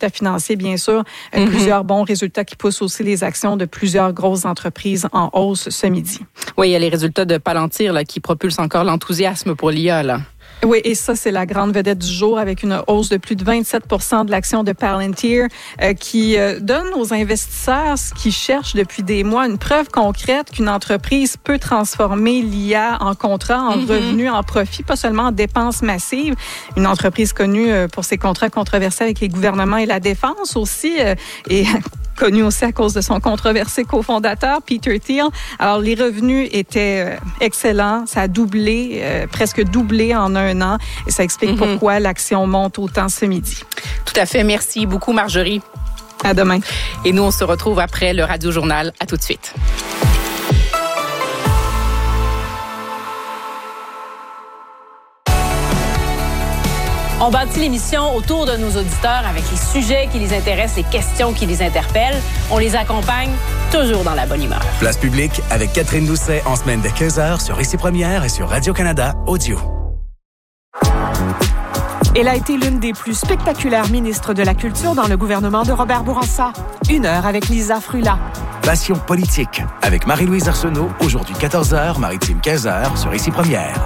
résultats financiers, bien sûr, plusieurs bons résultats qui poussent aussi les actions de plusieurs grosses entreprises en hausse ce midi. Oui, il y a les résultats de Palantir là, qui propulsent encore l'enthousiasme pour l'IA, là. Oui, et ça, c'est la grande vedette du jour avec une hausse de plus de 27 % de l'action de Palantir qui donne aux investisseurs ce qu'ils cherchent depuis des mois, une preuve concrète qu'une entreprise peut transformer l'IA en contrat, en revenus, en profit, pas seulement en dépenses massives. Une entreprise connue pour ses contrats controversés avec les gouvernements et la défense aussi, et connu aussi à cause de son controversé cofondateur, Peter Thiel. Alors, les revenus étaient excellents. Ça a doublé, presque doublé en un an. Et ça explique pourquoi l'action monte autant ce midi. Tout à fait. Merci beaucoup, Marjorie. À demain. Et nous, on se retrouve après le Radio Journal. À tout de suite. On bâtit l'émission autour de nos auditeurs avec les sujets qui les intéressent, les questions qui les interpellent. On les accompagne toujours dans la bonne humeur. Place publique avec Catherine Doucet en semaine dès 15h sur Ici Première et sur Radio-Canada Audio. Elle a été l'une des plus spectaculaires ministres de la Culture dans le gouvernement de Robert Bourassa. 1 heure avec Lisa Frula. Passion politique avec Marie-Louise Arsenault, aujourd'hui 14h, Maritime 15h sur Ici Première.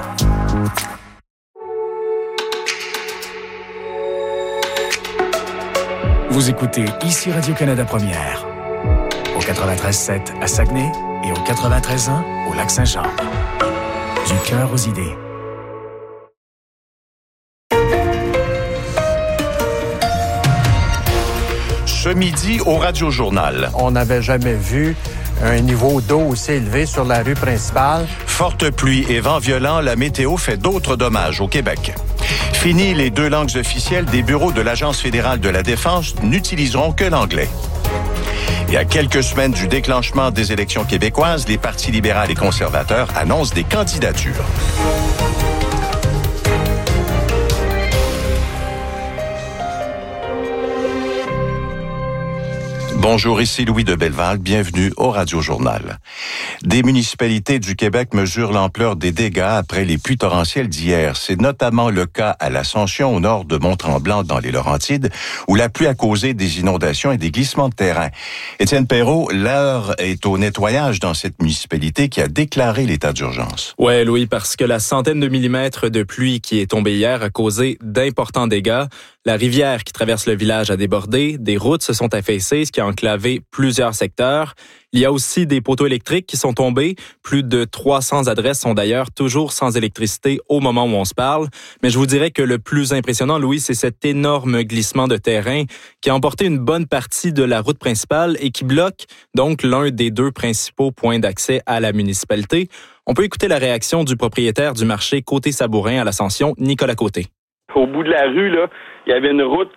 Vous écoutez Ici Radio-Canada Première, au 93.7 à Saguenay et au 93.1 au Lac-Saint-Jean. Du cœur aux idées. Ce midi au Radio Journal. On n'avait jamais vu un niveau d'eau aussi élevé sur la rue principale. Forte pluie et vent violent, la météo fait d'autres dommages au Québec. Fini les 2 langues officielles des bureaux de l'Agence fédérale de la défense n'utiliseront que l'anglais. Et à quelques semaines du déclenchement des élections québécoises, les partis libéral et conservateurs annoncent des candidatures. Bonjour, ici Louis de Belleval. Bienvenue au Radio Journal. Des municipalités du Québec mesurent l'ampleur des dégâts après les pluies torrentielles d'hier. C'est notamment le cas à l'Ascension, au nord de Mont-Tremblant, dans les Laurentides, où la pluie a causé des inondations et des glissements de terrain. Étienne Perrault, l'heure est au nettoyage dans cette municipalité qui a déclaré l'état d'urgence. Ouais, Louis, parce que la centaine de millimètres de pluie qui est tombée hier a causé d'importants dégâts. La rivière qui traverse le village a débordé, des routes se sont affaissées, ce qui a enclavé plusieurs secteurs. Il y a aussi des poteaux électriques qui sont tombés. Plus de 300 adresses sont d'ailleurs toujours sans électricité au moment où on se parle. Mais je vous dirais que le plus impressionnant, Louis, c'est cet énorme glissement de terrain qui a emporté une bonne partie de la route principale et qui bloque donc l'un des 2 principaux points d'accès à la municipalité. On peut écouter la réaction du propriétaire du marché Côté-Sabourin à l'Ascension, Nicolas Côté. Au bout de la rue, là, il y avait une route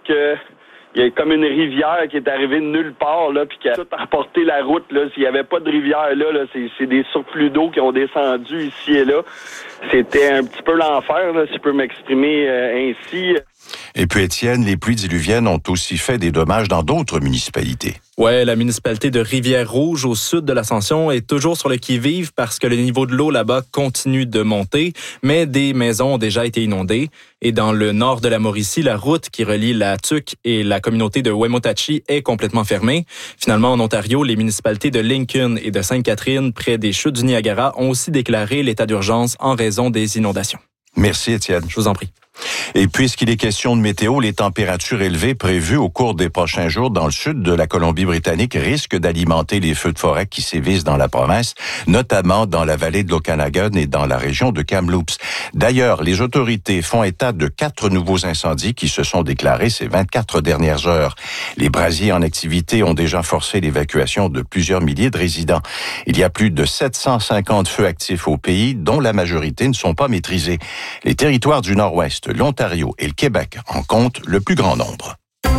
il y a comme une rivière qui est arrivée de nulle part, là, puis qui a tout emporté la route, là. S'il n'y avait pas de rivière, là, c'est des surplus d'eau qui ont descendu ici et là. C'était un petit peu l'enfer, là, si je peux m'exprimer ainsi. Et puis, Étienne, les pluies diluviennes ont aussi fait des dommages dans d'autres municipalités. Ouais, la municipalité de Rivière-Rouge, au sud de l'Ascension, est toujours sur le qui-vive parce que le niveau de l'eau là-bas continue de monter, mais des maisons ont déjà été inondées. Et dans le nord de la Mauricie, la route qui relie la Tuque et la communauté de Wemotachi est complètement fermée. Finalement, en Ontario, les municipalités de Lincoln et de Sainte-Catherine, près des chutes du Niagara, ont aussi déclaré l'état d'urgence en raison des inondations. Merci, Étienne. Je vous en prie. Et puisqu'il est question de météo, les températures élevées prévues au cours des prochains jours dans le sud de la Colombie-Britannique risquent d'alimenter les feux de forêt qui sévissent dans la province, notamment dans la vallée de l'Okanagan et dans la région de Kamloops. D'ailleurs, les autorités font état de 4 nouveaux incendies qui se sont déclarés ces 24 dernières heures. Les brasiers en activité ont déjà forcé l'évacuation de plusieurs milliers de résidents. Il y a plus de 750 feux actifs au pays, dont la majorité ne sont pas maîtrisés. Les territoires du Nord-Ouest, l'Ontario et le Québec en comptent le plus grand nombre.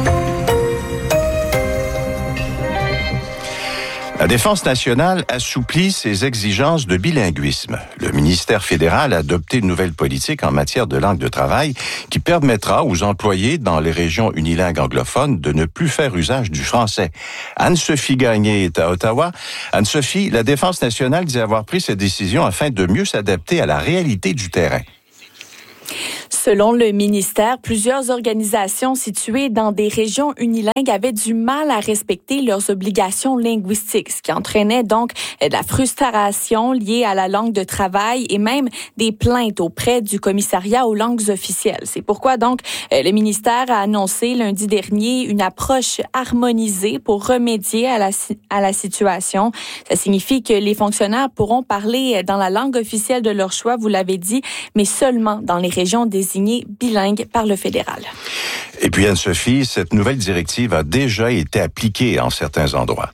La Défense nationale assouplit ses exigences de bilinguisme. Le ministère fédéral a adopté une nouvelle politique en matière de langue de travail qui permettra aux employés dans les régions unilingues anglophones de ne plus faire usage du français. Anne-Sophie Gagné est à Ottawa. Anne-Sophie, la Défense nationale dit avoir pris cette décision afin de mieux s'adapter à la réalité du terrain. Selon le ministère, plusieurs organisations situées dans des régions unilingues avaient du mal à respecter leurs obligations linguistiques, ce qui entraînait donc de la frustration liée à la langue de travail et même des plaintes auprès du commissariat aux langues officielles. C'est pourquoi donc le ministère a annoncé lundi dernier une approche harmonisée pour remédier à la situation. Ça signifie que les fonctionnaires pourront parler dans la langue officielle de leur choix, vous l'avez dit, mais seulement dans les régions désignées bilingues par le fédéral. Et puis Anne-Sophie, cette nouvelle directive a déjà été appliquée en certains endroits.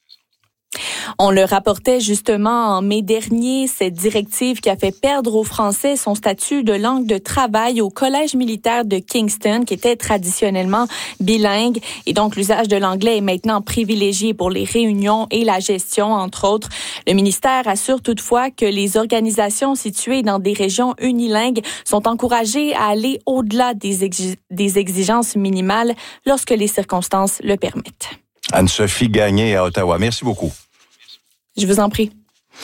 On le rapportait justement en mai dernier, cette directive qui a fait perdre aux Français son statut de langue de travail au Collège militaire de Kingston, qui était traditionnellement bilingue. Et donc, l'usage de l'anglais est maintenant privilégié pour les réunions et la gestion, entre autres. Le ministère assure toutefois que les organisations situées dans des régions unilingues sont encouragées à aller au-delà des exigences minimales lorsque les circonstances le permettent. Anne-Sophie Gagné à Ottawa. Merci beaucoup. Je vous en prie.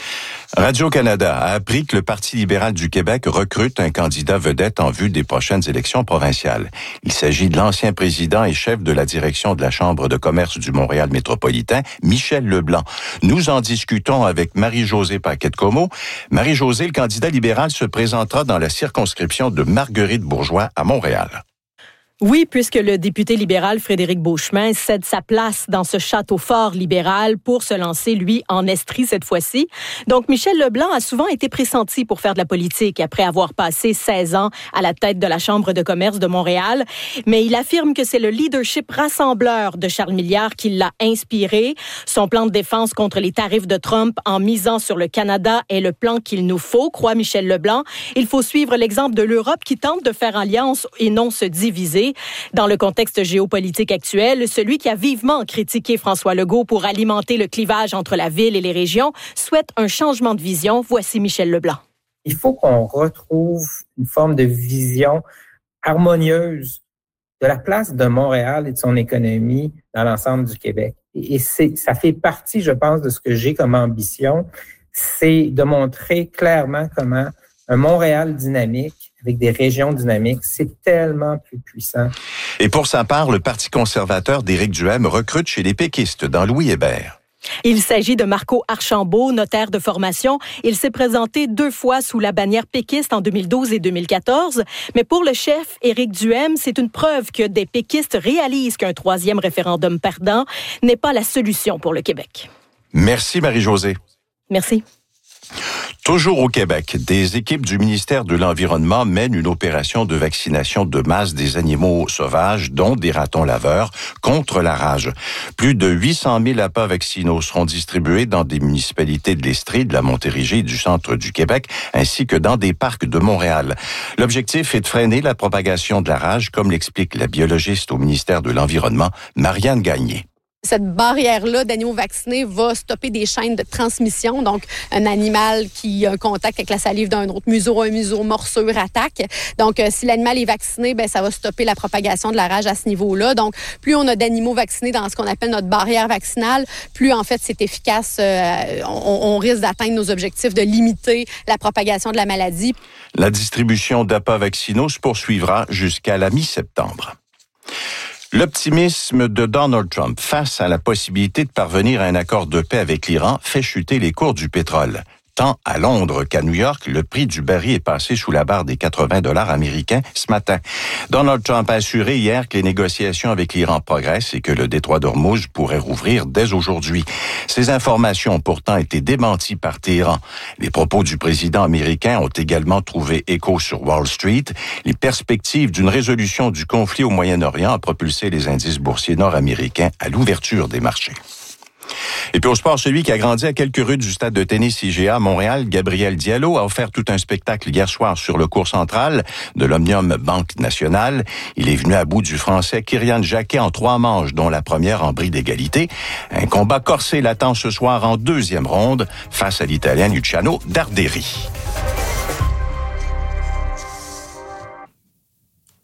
Radio-Canada a appris que le Parti libéral du Québec recrute un candidat vedette en vue des prochaines élections provinciales. Il s'agit de l'ancien président et chef de la direction de la Chambre de commerce du Montréal métropolitain, Michel Leblanc. Nous en discutons avec Marie-Josée Paquette-Comeau. Marie-Josée, le candidat libéral se présentera dans la circonscription de Marguerite-Bourgeois à Montréal. Oui, puisque le député libéral Frédéric Beauchemin cède sa place dans ce château fort libéral pour se lancer, lui, en Estrie cette fois-ci. Donc, Michel Leblanc a souvent été pressenti pour faire de la politique après avoir passé 16 ans à la tête de la Chambre de commerce de Montréal. Mais il affirme que c'est le leadership rassembleur de Charles Milliard qui l'a inspiré. Son plan de défense contre les tarifs de Trump en misant sur le Canada est le plan qu'il nous faut, croit Michel Leblanc. Il faut suivre l'exemple de l'Europe qui tente de faire alliance et non se diviser. Dans le contexte géopolitique actuel, celui qui a vivement critiqué François Legault pour alimenter le clivage entre la ville et les régions souhaite un changement de vision. Voici Michel Leblanc. Il faut qu'on retrouve une forme de vision harmonieuse de la place de Montréal et de son économie dans l'ensemble du Québec. Et ça fait partie, je pense, de ce que j'ai comme ambition, c'est de montrer clairement comment un Montréal dynamique, avec des régions dynamiques, c'est tellement plus puissant. Et pour sa part, le Parti conservateur d'Éric Duhaime recrute chez les péquistes dans Louis-Hébert. Il s'agit de Marco Archambault, notaire de formation. Il s'est présenté 2 fois sous la bannière péquiste en 2012 et 2014. Mais pour le chef Éric Duhaime, c'est une preuve que des péquistes réalisent qu'un 3e référendum perdant n'est pas la solution pour le Québec. Merci Marie-Josée. Merci. Toujours au Québec, des équipes du ministère de l'Environnement mènent une opération de vaccination de masse des animaux sauvages, dont des ratons laveurs, contre la rage. Plus de 800 000 appâts vaccinaux seront distribués dans des municipalités de l'Estrie, de la Montérégie et du centre du Québec, ainsi que dans des parcs de Montréal. L'objectif est de freiner la propagation de la rage, comme l'explique la biologiste au ministère de l'Environnement, Marianne Gagné. Cette barrière-là d'animaux vaccinés va stopper des chaînes de transmission. Donc, un animal qui a un contact avec la salive d'un autre, un museau, morsure, attaque. Donc, si l'animal est vacciné, ça va stopper la propagation de la rage à ce niveau-là. Donc, plus on a d'animaux vaccinés dans ce qu'on appelle notre barrière vaccinale, plus, en fait, c'est efficace. On risque d'atteindre nos objectifs de limiter la propagation de la maladie. La distribution d'appâts vaccinaux se poursuivra jusqu'à la mi-septembre. L'optimisme de Donald Trump face à la possibilité de parvenir à un accord de paix avec l'Iran fait chuter les cours du pétrole. Tant à Londres qu'à New York, le prix du baril est passé sous la barre des 80 $ américains ce matin. Donald Trump a assuré hier que les négociations avec l'Iran progressent et que le détroit d'Ormuz pourrait rouvrir dès aujourd'hui. Ces informations ont pourtant été démenties par Téhéran. Les propos du président américain ont également trouvé écho sur Wall Street. Les perspectives d'une résolution du conflit au Moyen-Orient ont propulsé les indices boursiers nord-américains à l'ouverture des marchés. Et puis au sport, celui qui a grandi à quelques rues du stade de tennis IGA à Montréal, Gabriel Diallo, a offert tout un spectacle hier soir sur le court central de l'Omnium Banque Nationale. Il est venu à bout du Français Kyrian Jacquet en 3 manches, dont la première en bris d'égalité. Un combat corsé l'attend ce soir en 2e ronde face à l'Italien Luciano Darderi.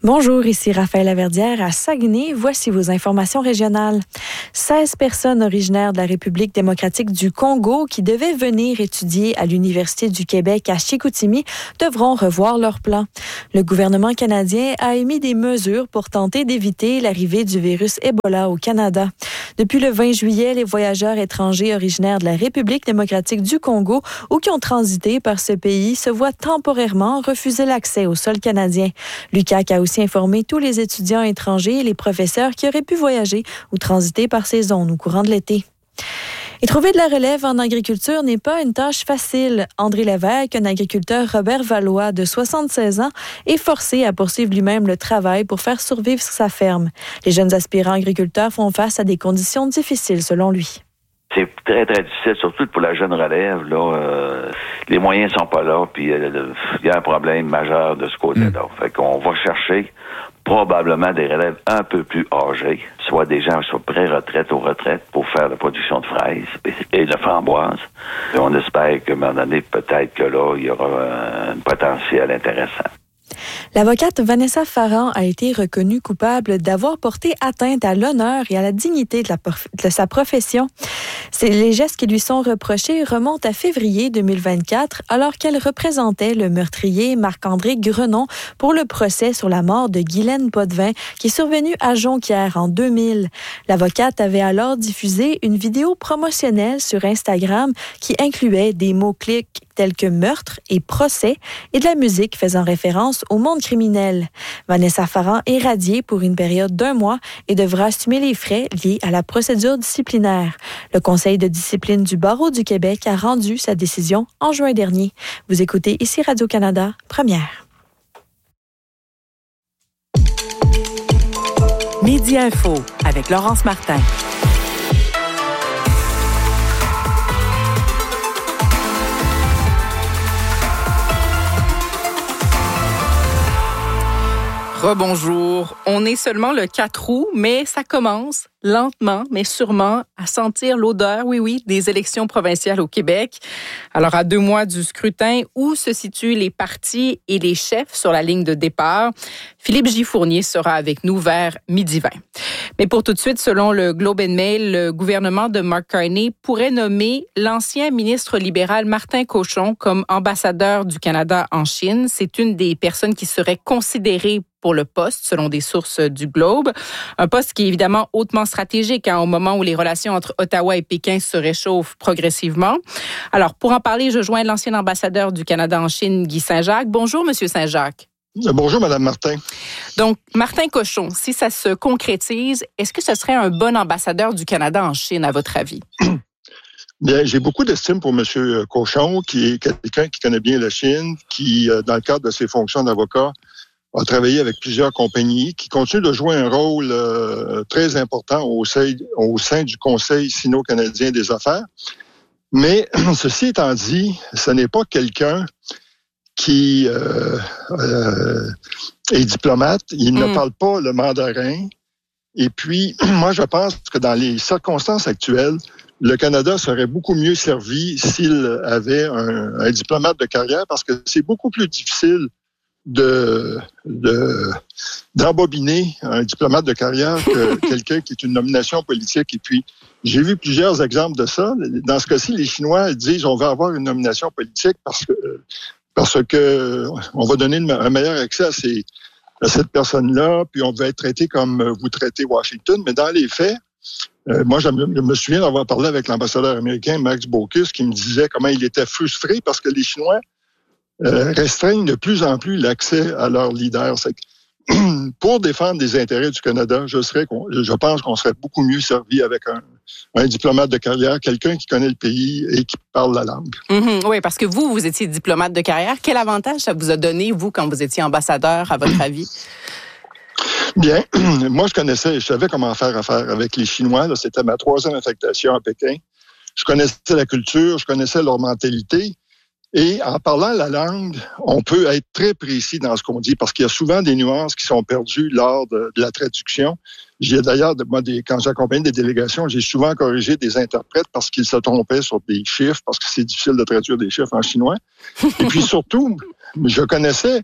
Bonjour, ici Raphaël Laverdière à Saguenay. Voici vos informations régionales. 16 personnes originaires de la République démocratique du Congo qui devaient venir étudier à l'Université du Québec à Chicoutimi devront revoir leur plan. Le gouvernement canadien a émis des mesures pour tenter d'éviter l'arrivée du virus Ebola au Canada. Depuis le 20 juillet, les voyageurs étrangers originaires de la République démocratique du Congo ou qui ont transité par ce pays se voient temporairement refuser l'accès au sol canadien. L'UQAC a aussi informé tous les étudiants étrangers et les professeurs qui auraient pu voyager ou transiter par ces zones au courant de l'été. Et trouver de la relève en agriculture n'est pas une tâche facile. André Lévesque, un agriculteur Robert Valois de 76 ans, est forcé à poursuivre lui-même le travail pour faire survivre sa ferme. Les jeunes aspirants agriculteurs font face à des conditions difficiles selon lui. C'est très, très difficile, surtout pour la jeune relève. Les moyens sont pas là, puis il y a un problème majeur de ce côté-là. Fait qu'on va chercher probablement des relèves un peu plus âgés, soit des gens qui sont pré-retraite ou retraite pour faire la production de fraises et de framboises. Et on espère qu'à un moment donné, peut-être que là, il y aura un potentiel intéressant. L'avocate Vanessa Farran a été reconnue coupable d'avoir porté atteinte à l'honneur et à la dignité de sa profession. Les gestes qui lui sont reprochés remontent à février 2024, alors qu'elle représentait le meurtrier Marc-André Grenon pour le procès sur la mort de Guylaine Potvin, qui est survenu à Jonquière en 2000. L'avocate avait alors diffusé une vidéo promotionnelle sur Instagram qui incluait des mots-clics tels que meurtre et procès et de la musique faisant référence au monde criminel. Vanessa Farran est radiée pour une période d'1 mois et devra assumer les frais liés à la procédure disciplinaire. Le Conseil de discipline du Barreau du Québec a rendu sa décision en juin dernier. Vous écoutez ici Radio-Canada, Première. Midi Info avec Laurence Martin. Rebonjour. On est seulement le 4 août, mais ça commence lentement, mais sûrement, à sentir l'odeur, oui, des élections provinciales au Québec. Alors, à 2 mois du scrutin, où se situent les partis et les chefs sur la ligne de départ? Philippe J. Fournier sera avec nous vers 12h20. Mais pour tout de suite, selon le Globe and Mail, le gouvernement de Mark Carney pourrait nommer l'ancien ministre libéral Martin Cochon comme ambassadeur du Canada en Chine. C'est une des personnes qui serait considérée pour le poste, selon des sources du Globe. Un poste qui est évidemment hautement stratégique au moment où les relations entre Ottawa et Pékin se réchauffent progressivement. Alors, pour en parler, je joins l'ancien ambassadeur du Canada en Chine, Guy Saint-Jacques. Bonjour, Monsieur Saint-Jacques. Bonjour, Madame Martin. Donc, Martin Cochon, si ça se concrétise, est-ce que ce serait un bon ambassadeur du Canada en Chine, à votre avis? Bien, j'ai beaucoup d'estime pour M. Cochon, qui est quelqu'un qui connaît bien la Chine, qui, dans le cadre de ses fonctions d'avocat, a travaillé avec plusieurs compagnies, qui continue de jouer un rôle très important au sein du Conseil sino-canadien des affaires. Mais, ceci étant dit, ce n'est pas quelqu'un qui est diplomate. Il ne parle pas le mandarin. Et puis, moi, je pense que dans les circonstances actuelles, le Canada serait beaucoup mieux servi s'il avait un diplomate de carrière, parce que c'est beaucoup plus difficile d'embobiner un diplomate de carrière que quelqu'un qui est une nomination politique. Et puis, j'ai vu plusieurs exemples de ça. Dans ce cas-ci, les Chinois disent on va avoir une nomination politique parce que on va donner un meilleur accès à cette personne-là, puis on va être traité comme vous traitez Washington. Mais dans les faits, moi, je me souviens d'avoir parlé avec l'ambassadeur américain Max Baucus qui me disait comment il était frustré parce que les Chinois restreignent de plus en plus l'accès à leurs leaders. Pour défendre les intérêts du Canada, je pense qu'on serait beaucoup mieux servi avec un diplomate de carrière, quelqu'un qui connaît le pays et qui parle la langue. Oui, parce que vous étiez diplomate de carrière. Quel avantage ça vous a donné, vous, quand vous étiez ambassadeur, à votre avis? Bien, moi, je savais comment faire affaire avec les Chinois. Là, c'était ma 3e affectation à Pékin. Je connaissais la culture, je connaissais leur mentalité. Et en parlant la langue, on peut être très précis dans ce qu'on dit parce qu'il y a souvent des nuances qui sont perdues lors de la traduction. J'ai d'ailleurs, quand j'accompagne des délégations, j'ai souvent corrigé des interprètes parce qu'ils se trompaient sur des chiffres, parce que c'est difficile de traduire des chiffres en chinois. Et puis surtout, je connaissais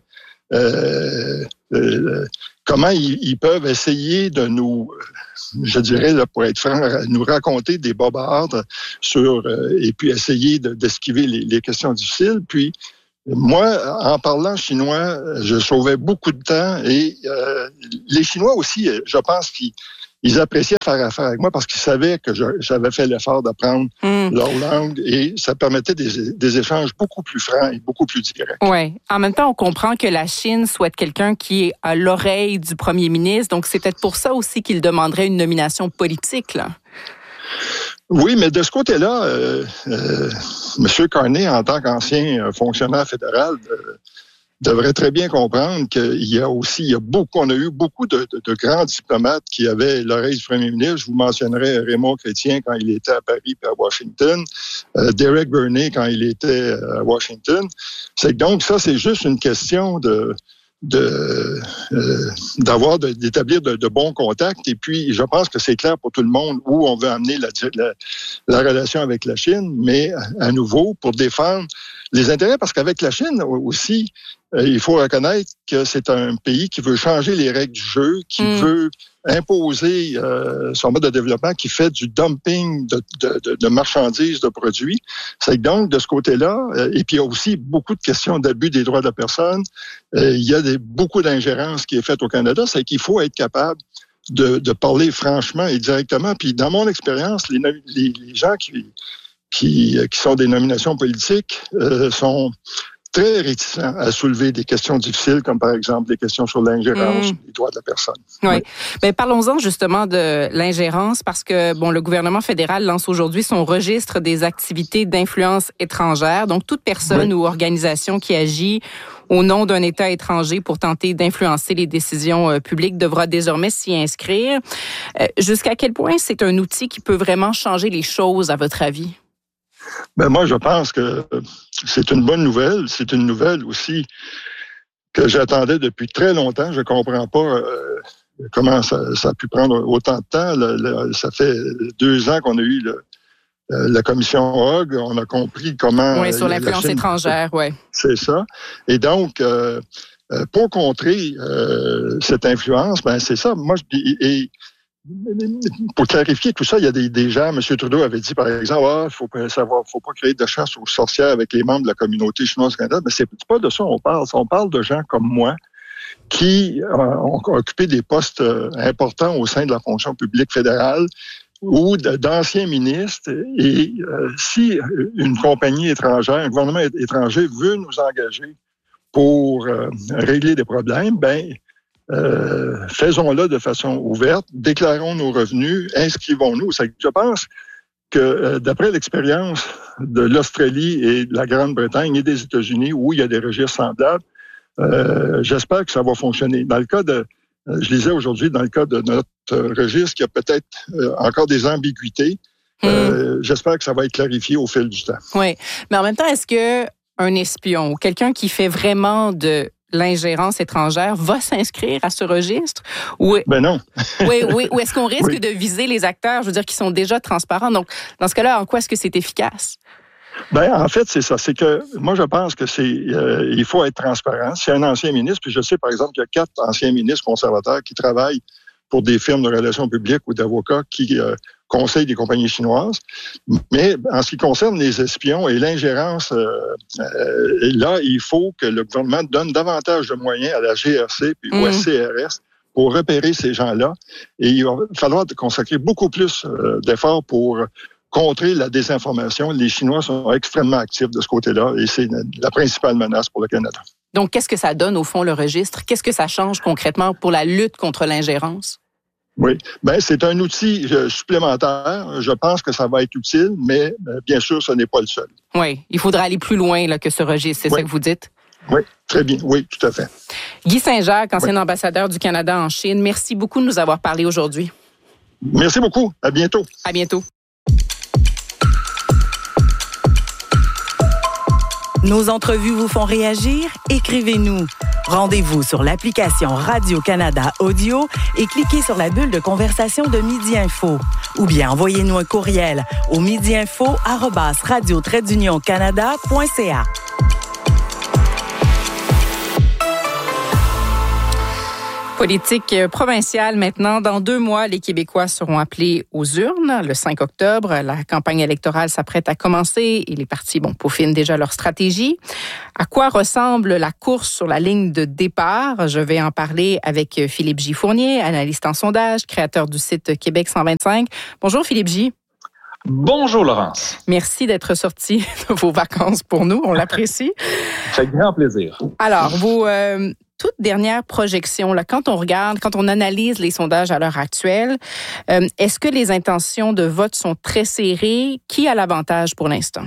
comment ils peuvent essayer de nous, je dirais, là, pour être franc, nous raconter des bobardes et puis essayer d'esquiver les questions difficiles. Puis, moi, en parlant chinois, je sauvais beaucoup de temps et les Chinois aussi, je pense qu'ils appréciaient faire affaire avec moi parce qu'ils savaient que j'avais fait l'effort d'apprendre leur langue et ça permettait des échanges beaucoup plus francs et beaucoup plus directs. Oui. En même temps, on comprend que la Chine souhaite quelqu'un qui est à l'oreille du premier ministre. Donc, c'est peut-être pour ça aussi qu'il demanderait une nomination politique, là. Oui, mais de ce côté-là, M. Carney, en tant qu'ancien fonctionnaire fédéral, devrait très bien comprendre on a eu beaucoup de grands diplomates qui avaient l'oreille du premier ministre. Je vous mentionnerai Raymond Chrétien quand il était à Paris et à Washington, Derek Burney quand il était à Washington. Donc ça, c'est juste une question d'établir de bons contacts. Et puis, je pense que c'est clair pour tout le monde où on veut amener la relation avec la Chine, mais à nouveau, pour défendre les intérêts, parce qu'avec la Chine aussi, il faut reconnaître que c'est un pays qui veut changer les règles du jeu, qui veut imposer son mode de développement, qui fait du dumping de marchandises, de produits. C'est que donc, de ce côté-là, et puis il y a aussi beaucoup de questions d'abus des droits de la personne. Il y a beaucoup d'ingérence qui est faite au Canada. C'est qu'il faut être capable de parler franchement et directement. Puis dans mon expérience, les gens qui sont des nominations politiques sont très réticents à soulever des questions difficiles, comme par exemple des questions sur l'ingérence des droits de la personne. Oui. Mais parlons-en justement de l'ingérence, parce que le gouvernement fédéral lance aujourd'hui son registre des activités d'influence étrangère. Donc, toute personne ou organisation qui agit au nom d'un État étranger pour tenter d'influencer les décisions publiques devra désormais s'y inscrire. Jusqu'à quel point c'est un outil qui peut vraiment changer les choses, à votre avis? Ben moi, je pense que c'est une bonne nouvelle. C'est une nouvelle aussi que j'attendais depuis très longtemps. Je comprends pas comment ça a pu prendre autant de temps. Ça fait 2 ans qu'on a eu la commission Hogg. On a compris comment... Oui, sur l'influence étrangère, oui. C'est ça. Et donc, pour contrer cette influence, ben c'est ça. Moi, pour clarifier tout ça, il y a des gens, M. Trudeau avait dit, par exemple, faut pas créer de chasse aux sorcières avec les membres de la communauté chinoise du Canada, mais c'est pas de ça on parle. On parle de gens comme moi qui ont occupé des postes importants au sein de la fonction publique fédérale ou d'anciens ministres. Et si une compagnie étrangère, un gouvernement étranger veut nous engager pour régler des problèmes, faisons-le de façon ouverte, déclarons nos revenus, inscrivons-nous. Je pense que d'après l'expérience de l'Australie et de la Grande-Bretagne et des États-Unis, où il y a des registres semblables, j'espère que ça va fonctionner. Dans le cas je lisais aujourd'hui, dans le cas de notre registre, il y a peut-être encore des ambiguïtés. J'espère que ça va être clarifié au fil du temps. Oui, mais en même temps, est-ce qu'un espion ou quelqu'un qui fait vraiment de l'ingérence étrangère va s'inscrire à ce registre? Ben non. Oui. Ou est-ce qu'on risque de viser les acteurs, je veux dire, qui sont déjà transparents? Donc, dans ce cas-là, en quoi est-ce que c'est efficace? En fait, c'est ça. C'est que moi, je pense que il faut être transparent. C'est un ancien ministre, puis je sais, par exemple, qu'il y a 4 anciens ministres conservateurs qui travaillent pour des firmes de relations publiques ou d'avocats qui conseillent des compagnies chinoises. Mais en ce qui concerne les espions et l'ingérence, là, il faut que le gouvernement donne davantage de moyens à la GRC puis au SCRS pour repérer ces gens-là. Et il va falloir consacrer beaucoup plus d'efforts pour contrer la désinformation. Les Chinois sont extrêmement actifs de ce côté-là et c'est la principale menace pour le Canada. Donc, qu'est-ce que ça donne, au fond, le registre? Qu'est-ce que ça change concrètement pour la lutte contre l'ingérence? Oui, c'est un outil supplémentaire. Je pense que ça va être utile, mais bien sûr, ce n'est pas le seul. Oui, il faudra aller plus loin là, que ce registre, c'est ça que vous dites? Oui, très bien. Oui, tout à fait. Guy Saint-Jacques, ancien ambassadeur du Canada en Chine, merci beaucoup de nous avoir parlé aujourd'hui. Merci beaucoup. À bientôt. À bientôt. Nos entrevues vous font réagir? Écrivez-nous. Rendez-vous sur l'application Radio-Canada Audio et cliquez sur la bulle de conversation de Midi Info. Ou bien envoyez-nous un courriel au midiinfo@radio-canada.ca. Politique provinciale maintenant. Dans 2 mois, les Québécois seront appelés aux urnes le 5 octobre. La campagne électorale s'apprête à commencer et les partis peaufinent déjà leur stratégie. À quoi ressemble la course sur la ligne de départ? Je vais en parler avec Philippe J. Fournier, analyste en sondage, créateur du site Québec 125. Bonjour Philippe J. Bonjour Laurence. Merci d'être sorti de vos vacances pour nous, on l'apprécie. Ça fait grand plaisir. Alors, vos toute dernière projection, là, quand on analyse les sondages à l'heure actuelle, est-ce que les intentions de vote sont très serrées? Qui a l'avantage pour l'instant?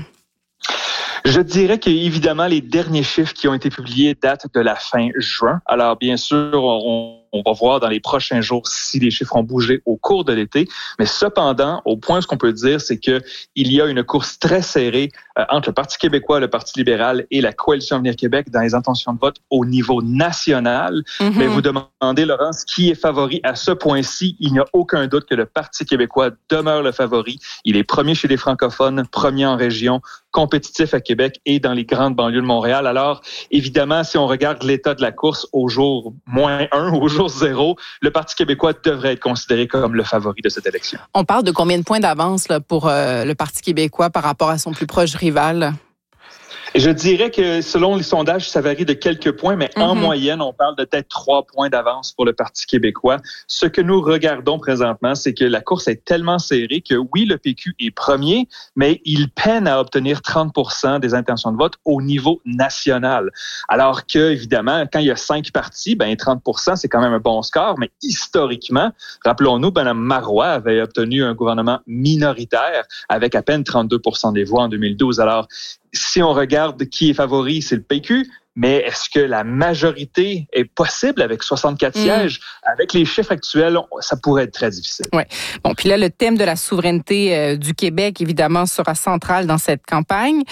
Je dirais qu'évidemment, les derniers chiffres qui ont été publiés datent de la fin juin. Alors, bien sûr, on va voir dans les prochains jours si les chiffres ont bougé au cours de l'été. Mais cependant, au point, ce qu'on peut dire, c'est que il y a une course très serrée entre le Parti québécois, le Parti libéral et la Coalition Avenir Québec dans les intentions de vote au niveau national. Mm-hmm. Mais vous demandez, Laurence, qui est favori à ce point-ci? Il n'y a aucun doute que le Parti québécois demeure le favori. Il est premier chez les francophones, premier en région, compétitif à Québec et dans les grandes banlieues de Montréal. Alors, évidemment, si on regarde l'état de la course au jour -1, au jour 0, le Parti québécois devrait être considéré comme le favori de cette élection. On parle de combien de points d'avance là, pour le Parti québécois par rapport à son plus proche rival? Et je dirais que selon les sondages, ça varie de quelques points, mais en moyenne, on parle de peut-être 3 points d'avance pour le Parti québécois. Ce que nous regardons présentement, c'est que la course est tellement serrée que oui, le PQ est premier, mais il peine à obtenir 30% des intentions de vote au niveau national. Alors que, évidemment, quand il y a 5 partis, 30%, c'est quand même un bon score, mais historiquement, rappelons-nous, Mme Marois avait obtenu un gouvernement minoritaire avec à peine 32% des voix en 2012. Alors, si on regarde qui est favori, c'est le PQ, mais est-ce que la majorité est possible avec 64 sièges? Avec les chiffres actuels, ça pourrait être très difficile. Oui. Bon, puis là, le thème de la souveraineté du Québec, évidemment, sera central dans cette campagne.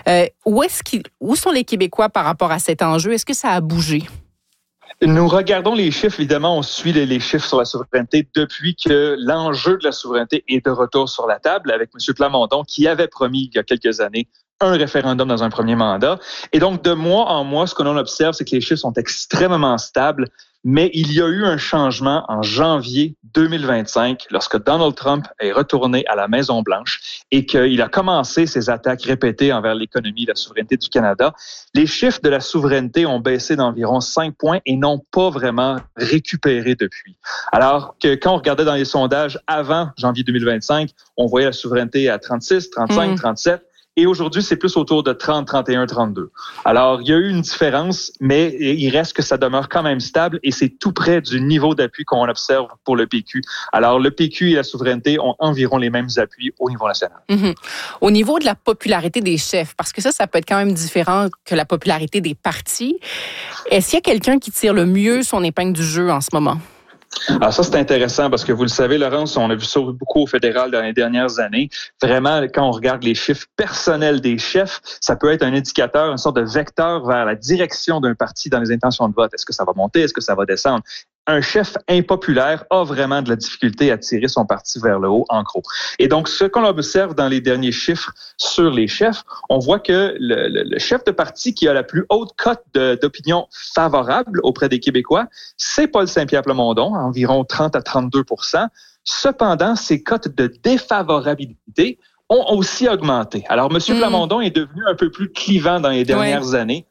Où sont les Québécois par rapport à cet enjeu? Est-ce que ça a bougé? Nous regardons les chiffres, évidemment, on suit les chiffres sur la souveraineté depuis que l'enjeu de la souveraineté est de retour sur la table avec M. Plamondon qui avait promis il y a quelques années un référendum dans un premier mandat. Et donc, de mois en mois, ce que l'on observe, c'est que les chiffres sont extrêmement stables, mais il y a eu un changement en janvier 2025 lorsque Donald Trump est retourné à la Maison-Blanche et qu'il a commencé ses attaques répétées envers l'économie et la souveraineté du Canada. Les chiffres de la souveraineté ont baissé d'environ 5 points et n'ont pas vraiment récupéré depuis. Alors que quand on regardait dans les sondages avant janvier 2025, on voyait la souveraineté à 36, 35, 37. Et aujourd'hui, c'est plus autour de 30, 31, 32. Alors, il y a eu une différence, mais il reste que ça demeure quand même stable et c'est tout près du niveau d'appui qu'on observe pour le PQ. Alors, le PQ et la souveraineté ont environ les mêmes appuis au niveau national. Mm-hmm. Au niveau de la popularité des chefs, parce que ça peut être quand même différent que la popularité des partis, est-ce qu'il y a quelqu'un qui tire le mieux son épingle du jeu en ce moment? Alors ça, c'est intéressant parce que vous le savez, Laurence, on a vu ça beaucoup au fédéral dans les dernières années. Vraiment, quand on regarde les chiffres personnels des chefs, ça peut être un indicateur, une sorte de vecteur vers la direction d'un parti dans les intentions de vote. Est-ce que ça va monter? Est-ce que ça va descendre? Un chef impopulaire a vraiment de la difficulté à tirer son parti vers le haut, en gros. Et donc, ce qu'on observe dans les derniers chiffres sur les chefs, on voit que le chef de parti qui a la plus haute cote d'opinion favorable auprès des Québécois, c'est Paul Saint-Pierre Plamondon, environ 30 à 32%. Cependant, ses cotes de défavorabilité ont aussi augmenté. Alors, M. Plamondon est devenu un peu plus clivant dans les dernières années.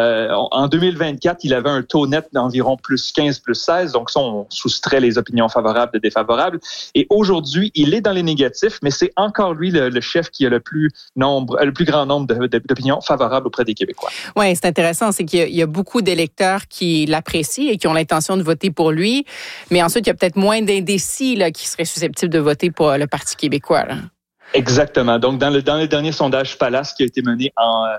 En 2024, il avait un taux net d'environ plus 15, plus 16. Donc, ça, on soustrait les opinions favorables de défavorables. Et aujourd'hui, il est dans les négatifs, mais c'est encore lui le chef qui a le plus grand nombre d'opinions favorables auprès des Québécois. Oui, c'est intéressant. C'est qu'il y a beaucoup d'électeurs qui l'apprécient et qui ont l'intention de voter pour lui. Mais ensuite, il y a peut-être moins d'indécis là, qui seraient susceptibles de voter pour le Parti québécois, là. Exactement. Donc, dans le dernier sondage Pallas qui a été mené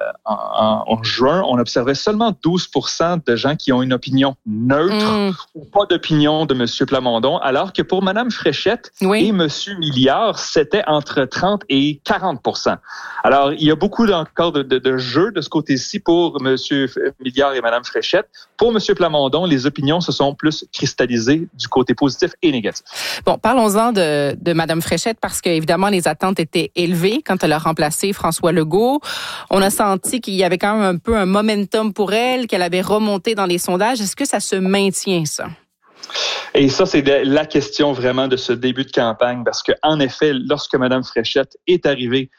en juin, on observait seulement 12% de gens qui ont une opinion neutre ou pas d'opinion de M. Plamondon, alors que pour Mme Fréchette et M. Milliard, c'était entre 30 et 40%. Alors, il y a beaucoup encore de jeux de ce côté-ci pour M. Milliard et Mme Fréchette. Pour M. Plamondon, les opinions se sont plus cristallisées du côté positif et négatif. Bon, parlons-en de Mme Fréchette parce qu'évidemment, les attentes était élevée quand elle a remplacé François Legault. On a senti qu'il y avait quand même un peu un momentum pour elle, qu'elle avait remonté dans les sondages. Est-ce que ça se maintient, ça? Et ça, c'est la question vraiment de ce début de campagne, parce que en effet, lorsque Mme Fréchette est arrivée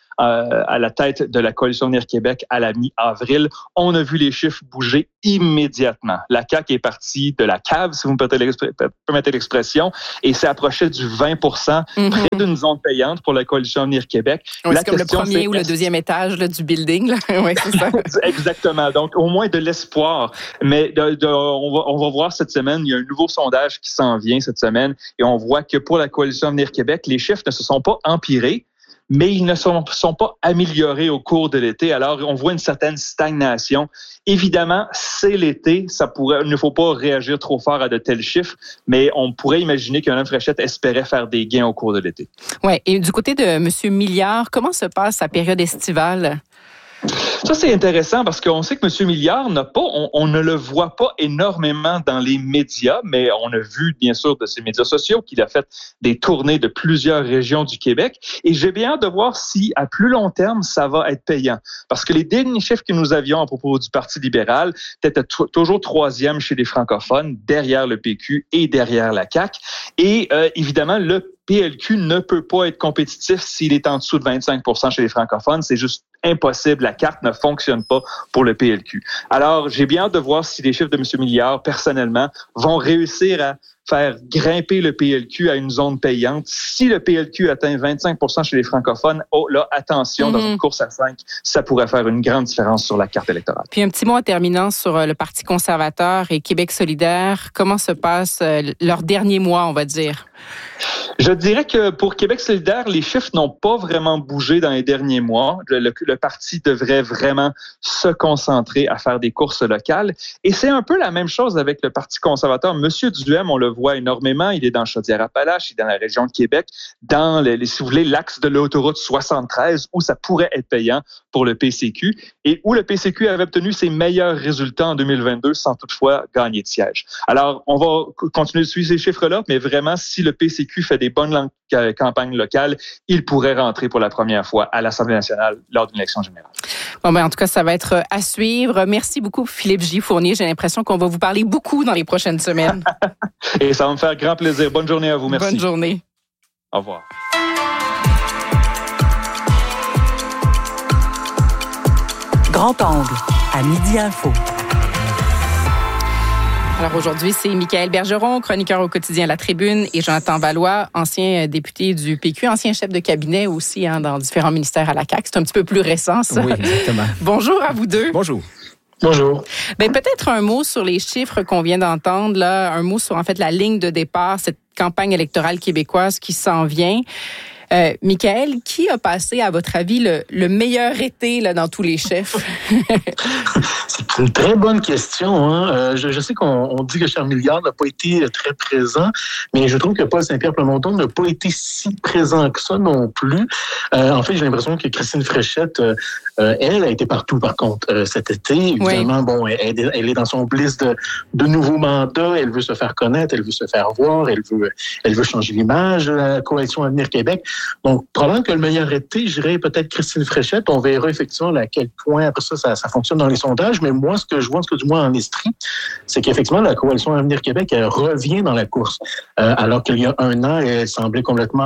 à la tête de la Coalition Avenir Québec à la mi-avril, on a vu les chiffres bouger immédiatement. La CAQ est partie de la cave, si vous me permettez l'expression, et s'est approché du 20%, près d'une zone payante pour la Coalition Avenir Québec. Oui, c'est comme le premier ou le deuxième étage là, du building. Oui, c'est ça. Exactement. Donc, au moins de l'espoir. Mais on va voir cette semaine, il y a un nouveau sondage qui s'en vient cette semaine, et on voit que pour la Coalition Avenir Québec, les chiffres ne se sont pas empirés, mais ils ne sont pas améliorés au cours de l'été. Alors, on voit une certaine stagnation. Évidemment, c'est l'été. Il ne faut pas réagir trop fort à de tels chiffres, mais on pourrait imaginer que Mme Fréchette espérait faire des gains au cours de l'été. Oui. Et du côté de M. Milliard, comment se passe sa période estivale? Ça, c'est intéressant parce qu'on sait que M. Milliard on ne le voit pas énormément dans les médias, mais on a vu, bien sûr, de ses médias sociaux qu'il a fait des tournées de plusieurs régions du Québec. Et j'ai bien hâte de voir si, à plus long terme, ça va être payant. Parce que les derniers chiffres que nous avions à propos du Parti libéral étaient toujours troisième chez les francophones, derrière le PQ et derrière la CAQ. Et évidemment, le PLQ ne peut pas être compétitif s'il est en dessous de 25% chez les francophones. C'est juste impossible. La carte ne fonctionne pas pour le PLQ. Alors, j'ai bien hâte de voir si les chiffres de M. Milliard, personnellement, vont réussir à faire grimper le PLQ à une zone payante. Si le PLQ atteint 25% chez les francophones, attention, dans une course à 5, ça pourrait faire une grande différence sur la carte électorale. Puis un petit mot en terminant sur le Parti conservateur et Québec solidaire. Comment se passe leurs derniers mois, on va dire? Je dirais que pour Québec solidaire, les chiffres n'ont pas vraiment bougé dans les derniers mois. Le parti devrait vraiment se concentrer à faire des courses locales. Et c'est un peu la même chose avec le Parti conservateur. Monsieur Duhem, on le voit énormément. Il est dans Chaudière-Appalaches, il est dans la région de Québec, dans, si vous voulez, l'axe de l'autoroute 73, où ça pourrait être payant pour le PCQ et où le PCQ avait obtenu ses meilleurs résultats en 2022 sans toutefois gagner de siège. Alors, on va continuer de suivre ces chiffres-là, mais vraiment, si le PCQ fait des bonnes campagnes locales, il pourrait rentrer pour la première fois à l'Assemblée nationale lors d'une élection générale. Bon, en tout cas, ça va être à suivre. Merci beaucoup, Philippe J. Fournier. J'ai l'impression qu'on va vous parler beaucoup dans les prochaines semaines. Et ça va me faire grand plaisir. Bonne journée à vous. Merci. Bonne journée. Au revoir. Grand angle, à Midi Info. Alors aujourd'hui, c'est Michaël Bergeron, chroniqueur au quotidien La Tribune, et Jonathan Valois, ancien député du PQ, ancien chef de cabinet aussi dans différents ministères à la CAQ. C'est un petit peu plus récent, ça. Oui, exactement. Bonjour à vous deux. Bonjour. Bonjour. Peut-être un mot sur les chiffres qu'on vient d'entendre, là, un mot sur en fait la ligne de départ, cette campagne électorale québécoise qui s'en vient. Michaël, qui a passé, à votre avis, le meilleur été là, dans tous les chefs? C'est une très bonne question. Hein? Je sais qu'on dit que Charles Milliard n'a pas été très présent, mais je trouve que Paul Saint-Pierre Plamondon n'a pas été si présent que ça non plus. En fait, j'ai l'impression que Christine Fréchette, elle a été partout, par contre, cet été. Évidemment, bon, elle est dans son bliss de nouveaux mandats. Elle veut se faire connaître, elle veut se faire voir, elle veut changer l'image de la Coalition Avenir Québec. Donc, probablement que le meilleur été, je dirais peut-être Christine Fréchette. On verra effectivement à quel point, après ça fonctionne dans les sondages. Mais moi, ce que je vois, du moins en esprit, c'est qu'effectivement, la Coalition Avenir Québec, elle revient dans la course. Alors qu'il y a un an, elle semblait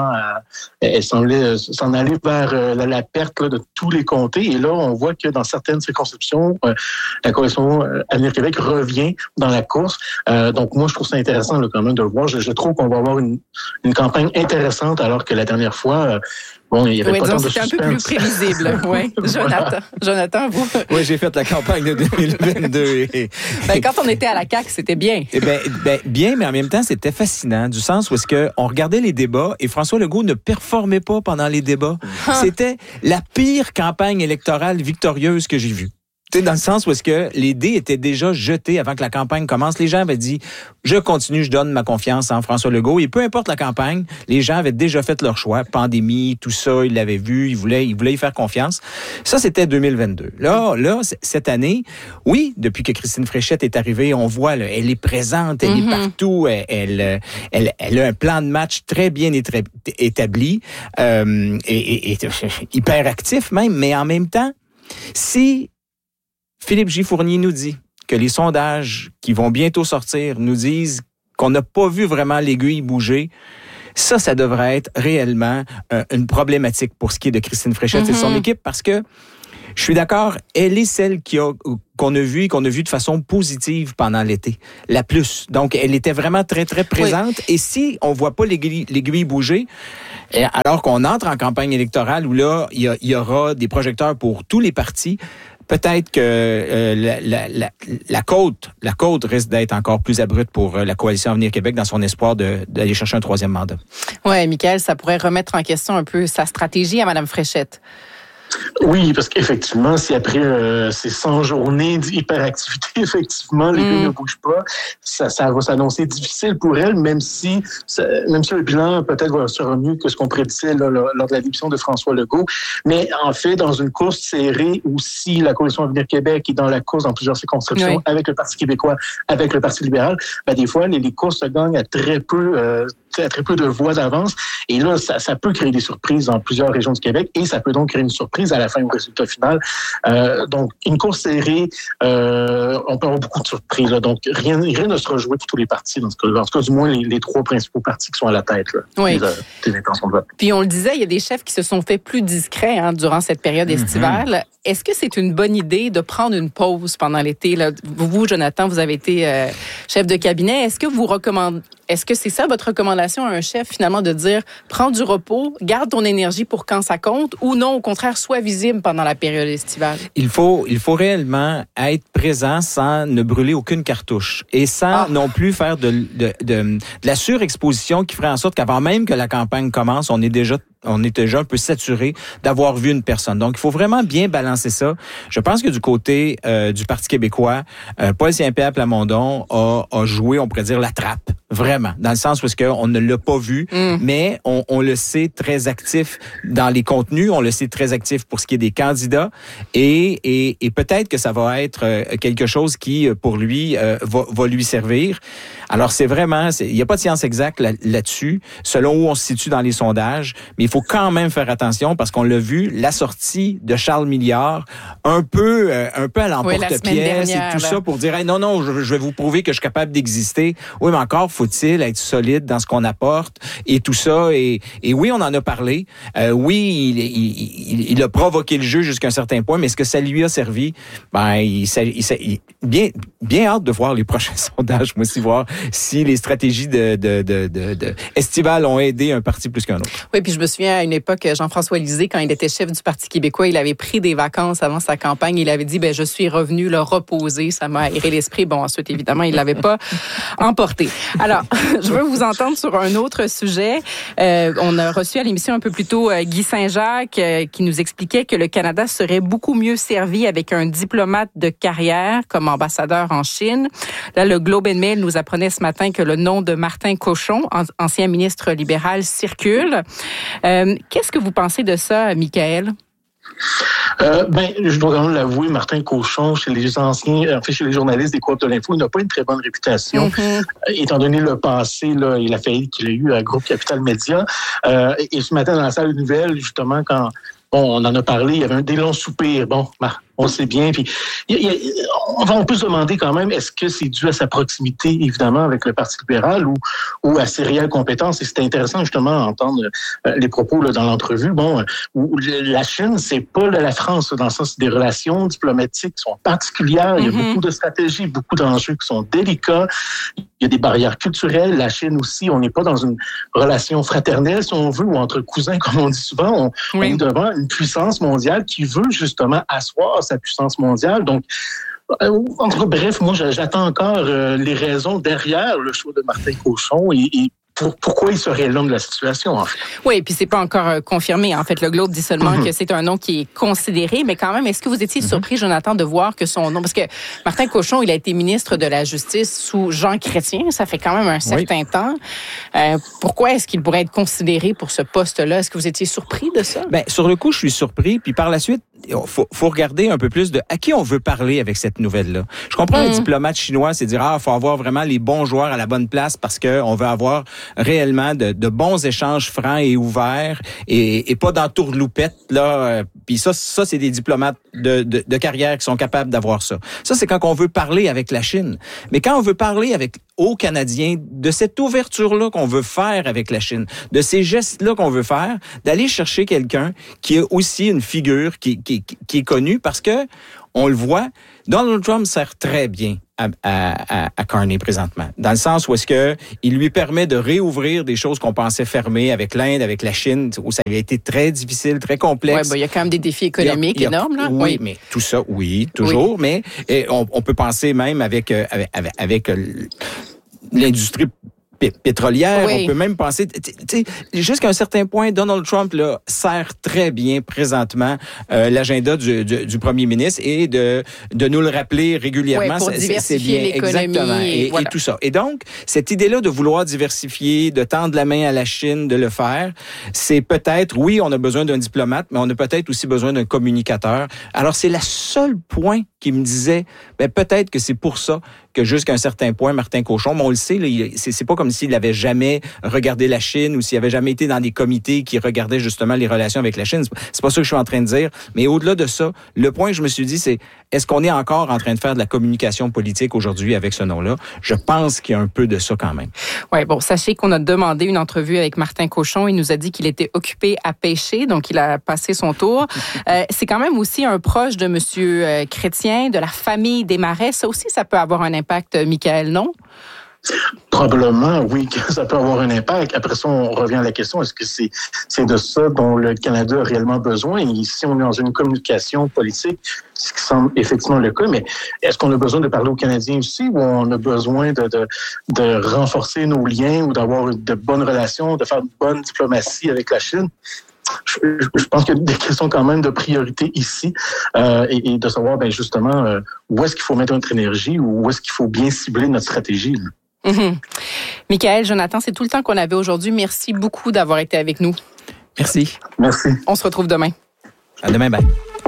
s'en aller vers la perte là, de tous les comtés. Et là, on voit que dans certaines circonscriptions, la Coalition Avenir Québec revient dans la course. Donc, moi, je trouve ça intéressant là, quand même de le voir. Je trouve qu'on va avoir une campagne intéressante alors que la dernière fois, il y avait pas tant de suspense. C'était un peu plus prévisible. Oui. Jonathan, vous? Oui, j'ai fait la campagne de 2022. Quand on était à la CAQ, c'était bien. Bien, mais en même temps, c'était fascinant, du sens où est-ce qu'on regardait les débats et François Legault ne performait pas pendant les débats. C'était la pire campagne électorale victorieuse que j'ai vue. Dans le sens où est-ce que les dés étaient déjà jetés avant que la campagne commence. Les gens avaient dit, je continue, je donne ma confiance en François Legault. Et peu importe la campagne, les gens avaient déjà fait leur choix. Pandémie, tout ça, ils l'avaient vu, ils voulaient y faire confiance. Ça, c'était 2022. Là, cette année, oui, depuis que Christine Fréchette est arrivée, on voit, là, elle est présente, elle est partout, elle a un plan de match très bien établi, et hyper actif même, mais en même temps, si Philippe J. Fournier nous dit que les sondages qui vont bientôt sortir nous disent qu'on n'a pas vu vraiment l'aiguille bouger. Ça devrait être réellement une problématique pour ce qui est de Christine Fréchette et de son équipe, parce que je suis d'accord, elle est celle qu'on a vu de façon positive pendant l'été, la plus. Donc, elle était vraiment très, très présente. Oui. Et si on voit pas l'aiguille bouger, alors qu'on entre en campagne électorale où là, il y aura des projecteurs pour tous les partis, peut-être que la côte risque d'être encore plus abrupte pour la Coalition Avenir Québec dans son espoir d'aller chercher un 3e mandat. Oui, Michaël, ça pourrait remettre en question un peu sa stratégie à Mme Fréchette. Oui, parce qu'effectivement, si après ces 100 journées d'hyperactivité, effectivement, les ne bougent pas, ça va s'annoncer difficile pour elle, même si le bilan peut-être sera mieux que ce qu'on prédisait lors de la démission de François Legault. Mais en fait, dans une course serrée où si la Coalition Avenir Québec est dans la course dans plusieurs circonscriptions avec le Parti québécois, avec le Parti libéral, des fois, les courses se gagnent à très peu de voix d'avance. Et là, ça peut créer des surprises dans plusieurs régions du Québec et ça peut donc créer une surprise à la fin au résultat final. Donc, une course serrée, on peut avoir beaucoup de surprises. Là. Donc, rien ne sera joué pour tous les partis. En tout cas, du moins, les 3 principaux partis qui sont à la tête des intentions de vote. Puis, on le disait, il y a des chefs qui se sont fait plus discrets durant cette période estivale. Est-ce que c'est une bonne idée de prendre une pause pendant l'été? Là, vous, Jonathan, vous avez été chef de cabinet. Est-ce que c'est ça votre recommandation à un chef, finalement, de dire prends du repos, garde ton énergie pour quand ça compte, ou non, au contraire, sois visible pendant la période estivale? Il faut réellement être présent sans ne brûler aucune cartouche et sans non plus faire de la surexposition qui ferait en sorte qu'avant même que la campagne commence, on est déjà un peu saturé d'avoir vu une personne. Donc, il faut vraiment bien balancer ça. Je pense que du côté du Parti québécois, Paul Saint-Pierre Plamondon a joué, on pourrait dire, la trappe. Vraiment. Dans le sens où on ne l'a pas vu, mais on le sait très actif dans les contenus, on le sait très actif pour ce qui est des candidats et peut-être que ça va être quelque chose qui, pour lui, va lui servir. Alors, c'est vraiment, il n'y a pas de science exacte là-dessus, selon où on se situe dans les sondages, mais il faut quand même faire attention parce qu'on l'a vu, la sortie de Charles Milliard, un peu à l'emporte-pièce et tout ça pour dire, hey, non, je vais vous prouver que je suis capable d'exister. Oui, mais encore faut-il être solide dans ce qu'on apporte et tout ça. Et oui, on en a parlé. Oui, il a provoqué le jeu jusqu'à un certain point, mais est-ce que ça lui a servi? Bien hâte de voir les prochains sondages, moi aussi, voir si les stratégies de estivales ont aidé un parti plus qu'un autre. Oui, puis je me souviens à une époque, Jean-François Lisée, quand il était chef du Parti québécois, il avait pris des vacances avant sa campagne. Il avait dit, je suis revenu le reposer. Ça m'a aéré l'esprit. Bon, ensuite, évidemment, il l'avait pas emporté. Alors, je veux vous entendre sur un autre sujet. On a reçu à l'émission un peu plus tôt Guy Saint-Jacques qui nous expliquait que le Canada serait beaucoup mieux servi avec un diplomate de carrière comme ambassadeur en Chine. Là, le Globe and Mail nous apprenait ce matin que le nom de Martin Cochon, ancien ministre libéral, circule. Qu'est-ce que vous pensez de ça, Michaël? Je dois quand même l'avouer, Martin Cochon, chez les journalistes des Coop de l'Info, il n'a pas une très bonne réputation. Étant donné le passé, là, et la faillite qu'il a eu à Groupe Capital Média. Et ce matin, dans la salle de nouvelles, justement, quand on en a parlé, il y avait des longs soupirs. On sait bien. Puis, on peut se demander quand même, est-ce que c'est dû à sa proximité, évidemment, avec le Parti libéral ou à ses réelles compétences? Et c'était intéressant, justement, d'entendre les propos là, dans l'entrevue. Où la Chine, c'est pas la France, dans le sens des relations diplomatiques qui sont particulières. Il y a beaucoup de stratégies, beaucoup d'enjeux qui sont délicats. Il y a des barrières culturelles. La Chine aussi, on n'est pas dans une relation fraternelle, si on veut, ou entre cousins, comme on dit souvent. On est devant une puissance mondiale qui veut, justement, asseoir sa puissance mondiale. Donc, en tout cas, bref, moi, j'attends encore les raisons derrière le choix de Martin Cochon et pourquoi il serait l'homme de la situation, en fait. Oui, puis c'est pas encore confirmé. En fait, le Globe dit seulement que c'est un nom qui est considéré, mais quand même, est-ce que vous étiez surpris, Jonathan, de voir que son nom... Parce que Martin Cochon, il a été ministre de la Justice sous Jean Chrétien, ça fait quand même un certain temps. Pourquoi est-ce qu'il pourrait être considéré pour ce poste-là? Est-ce que vous étiez surpris de ça? Sur le coup, je suis surpris, puis par la suite, faut regarder un peu plus de à qui on veut parler avec cette nouvelle-là. Je comprends un diplomate chinois, c'est dire faut avoir vraiment les bons joueurs à la bonne place parce que on veut avoir réellement de bons échanges francs et ouverts et pas d'entourloupette là. Puis ça c'est des diplomates de carrière qui sont capables d'avoir ça. Ça c'est quand on veut parler avec la Chine. Mais quand on veut parler aux Canadiens de cette ouverture-là qu'on veut faire avec la Chine, de ces gestes-là qu'on veut faire, d'aller chercher quelqu'un qui est aussi une figure qui est connue parce que on le voit, Donald Trump sert très bien à Carney présentement, dans le sens où est-ce que il lui permet de réouvrir des choses qu'on pensait fermées avec l'Inde, avec la Chine, où ça avait été très difficile, très complexe. Ouais, il y a quand même des défis économiques énormes, là. Oui, mais tout ça, oui, toujours, mais on peut penser même avec l'industrie pétrolière, on peut même penser, jusqu'à un certain point, Donald Trump là, sert très bien présentement l'agenda du premier ministre et de nous le rappeler régulièrement. Pour diversifier l'économie. Exactement. Et tout ça. Et donc, cette idée-là de vouloir diversifier, de tendre la main à la Chine, de le faire, c'est peut-être, oui, on a besoin d'un diplomate, mais on a peut-être aussi besoin d'un communicateur. Alors, c'est le seul point qui me disait, peut-être que c'est pour ça que jusqu'à un certain point, Martin Cauchon, mais on le sait, là, c'est pas comme s'il n'avait jamais regardé la Chine ou s'il avait jamais été dans des comités qui regardaient justement les relations avec la Chine. C'est pas ça que je suis en train de dire. Mais au-delà de ça, le point que je me suis dit, c'est est-ce qu'on est encore en train de faire de la communication politique aujourd'hui avec ce nom-là? Je pense qu'il y a un peu de ça quand même. Oui, bon, sachez qu'on a demandé une entrevue avec Martin Cauchon. Il nous a dit qu'il était occupé à pêcher, donc il a passé son tour. C'est quand même aussi un proche de M. Chrétien, de la famille Desmarais. Ça aussi, ça peut avoir un impact, Michael, non? Probablement, oui, que ça peut avoir un impact. Après ça, on revient à la question, est-ce que c'est de ça dont le Canada a réellement besoin? Et ici, on est dans une communication politique, ce qui semble effectivement le cas, mais est-ce qu'on a besoin de parler aux Canadiens aussi ou on a besoin de renforcer nos liens ou d'avoir de bonnes relations, de faire une bonne diplomatie avec la Chine? Je pense qu'il y a des questions quand même de priorité ici et de savoir justement où est-ce qu'il faut mettre notre énergie ou où est-ce qu'il faut bien cibler notre stratégie. Mm-hmm. Michael, Jonathan, c'est tout le temps qu'on avait aujourd'hui. Merci beaucoup d'avoir été avec nous. Merci. Merci. On se retrouve demain. À demain, bye.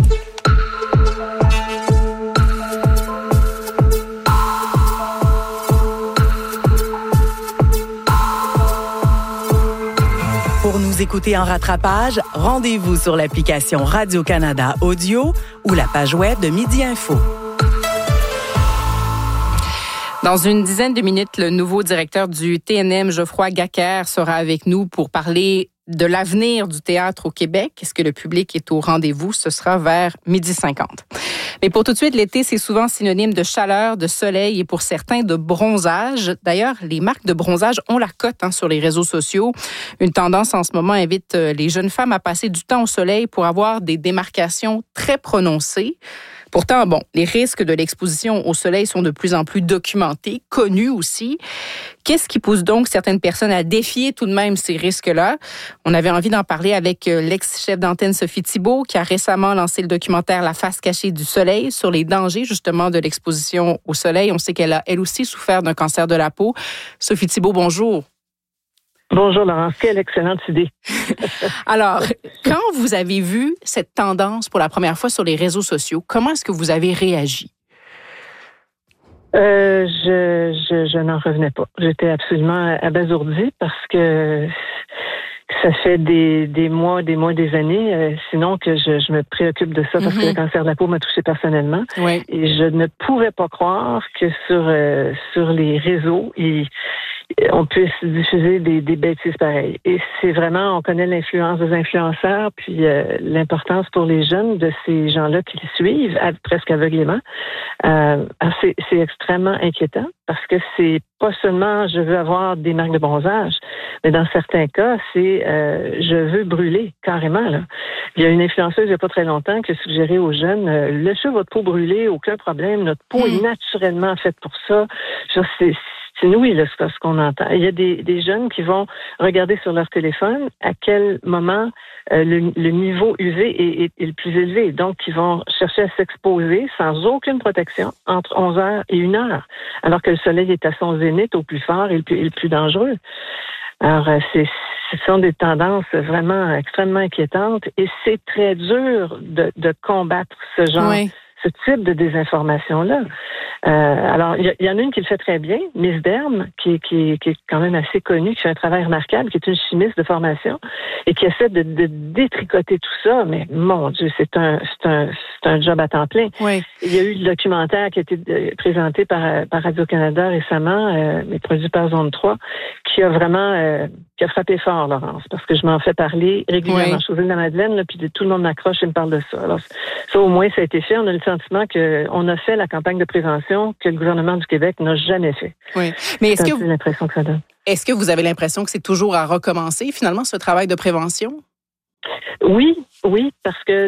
Pour nous écouter en rattrapage, rendez-vous sur l'application Radio-Canada Audio ou la page web de Midi Info. Dans une dizaine de minutes, le nouveau directeur du TNM, Geoffroy Gacquer, sera avec nous pour parler de l'avenir du théâtre au Québec. Est-ce que le public est au rendez-vous? Ce sera vers 12h50. Mais pour tout de suite, l'été, c'est souvent synonyme de chaleur, de soleil et pour certains de bronzage. D'ailleurs, les marques de bronzage ont la cote sur les réseaux sociaux. Une tendance en ce moment invite les jeunes femmes à passer du temps au soleil pour avoir des démarcations très prononcées. Pourtant, les risques de l'exposition au soleil sont de plus en plus documentés, connus aussi. Qu'est-ce qui pousse donc certaines personnes à défier tout de même ces risques-là? On avait envie d'en parler avec l'ex-chef d'antenne Sophie Thibault, qui a récemment lancé le documentaire La face cachée du soleil sur les dangers justement de l'exposition au soleil. On sait qu'elle a elle aussi souffert d'un cancer de la peau. Sophie Thibault, bonjour. Bonjour Laurence, quelle excellente idée. Alors, quand vous avez vu cette tendance pour la première fois sur les réseaux sociaux, comment est-ce que vous avez réagi? Je n'en revenais pas. J'étais absolument abasourdie parce que ça fait des mois, des années, sinon que je me préoccupe de ça parce que le cancer de la peau m'a touchée personnellement. Oui. Et je ne pouvais pas croire que sur les réseaux, on puisse diffuser des bêtises pareilles. Et c'est vraiment, on connaît l'influence des influenceurs, puis l'importance pour les jeunes de ces gens-là qui les suivent presque aveuglément. C'est extrêmement inquiétant parce que c'est pas seulement je veux avoir des marques de bronzage, mais dans certains cas, c'est je veux brûler carrément. Là. Il y a une influenceuse il n'y a pas très longtemps qui a suggéré aux jeunes laissez votre peau brûler, aucun problème, notre peau est naturellement faite pour ça. C'est inouï, là, ce qu'on entend. Il y a des jeunes qui vont regarder sur leur téléphone à quel moment le niveau UV est le plus élevé. Donc, ils vont chercher à s'exposer sans aucune protection entre 11h et 1h, alors que le soleil est à son zénith, au plus fort et le plus dangereux. Alors, ce sont des tendances vraiment extrêmement inquiétantes et c'est très dur de combattre ce ce type de désinformation-là. Alors, il y en a une qui le fait très bien, Miss Derm, qui est quand même assez connue, qui fait un travail remarquable, qui est une chimiste de formation et qui essaie de détricoter tout ça. Mais mon Dieu, c'est un job à temps plein. Oui. Il y a eu le documentaire qui a été présenté par Radio-Canada récemment, mais produit par Zone 3, qui a vraiment qui a frappé fort, Laurence, parce que je m'en fais parler régulièrement. Je suis aux Îles-de-la-Madeleine, puis tout le monde m'accroche et me parle de ça. Alors, ça, au moins, ça a été fait. On a le sentiment qu'on a fait la campagne de prévention que le gouvernement du Québec n'a jamais fait. Oui. Mais est-ce que l'impression que ça donne. Est-ce que vous avez l'impression que c'est toujours à recommencer, finalement, ce travail de prévention? Oui, parce que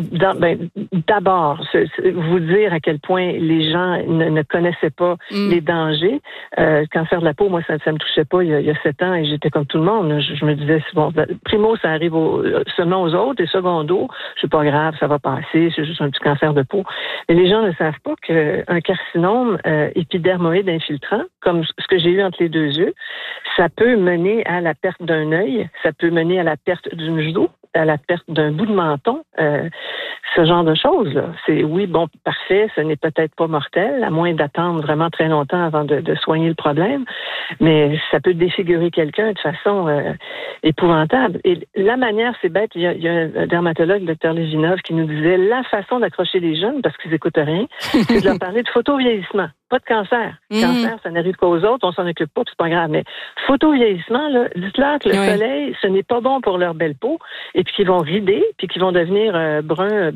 d'abord, vous dire à quel point les gens ne connaissaient pas les dangers. Cancer de la peau, moi, ça me touchait pas il y a 7 ans et j'étais comme tout le monde. Je me disais, bon, primo, ça arrive seulement aux autres et secondo, c'est pas grave, ça va passer, c'est juste un petit cancer de peau. Mais les gens ne savent pas qu'un carcinome épidermoïde infiltrant, comme ce que j'ai eu entre les 2 yeux, ça peut mener à la perte d'un œil, ça peut mener à la perte d'une joue, à la perte d'un bout de menton, ce genre de choses-là. C'est parfait, ce n'est peut-être pas mortel, à moins d'attendre vraiment très longtemps avant de soigner le problème, mais ça peut défigurer quelqu'un de façon épouvantable. Et la manière, c'est bête, il y a un dermatologue, le Dr Lévinov, qui nous disait la façon d'accrocher les jeunes, parce qu'ils n'écoutent rien, c'est de leur parler de photovieillissement. Pas de cancer. Cancer, ça n'arrive qu'aux autres, on s'en occupe pas, c'est pas grave. Mais photovieillissement, là, dites-leur que le soleil, ce n'est pas bon pour leur belle peau, et puis qu'ils vont rider, puis qu'ils vont devenir brun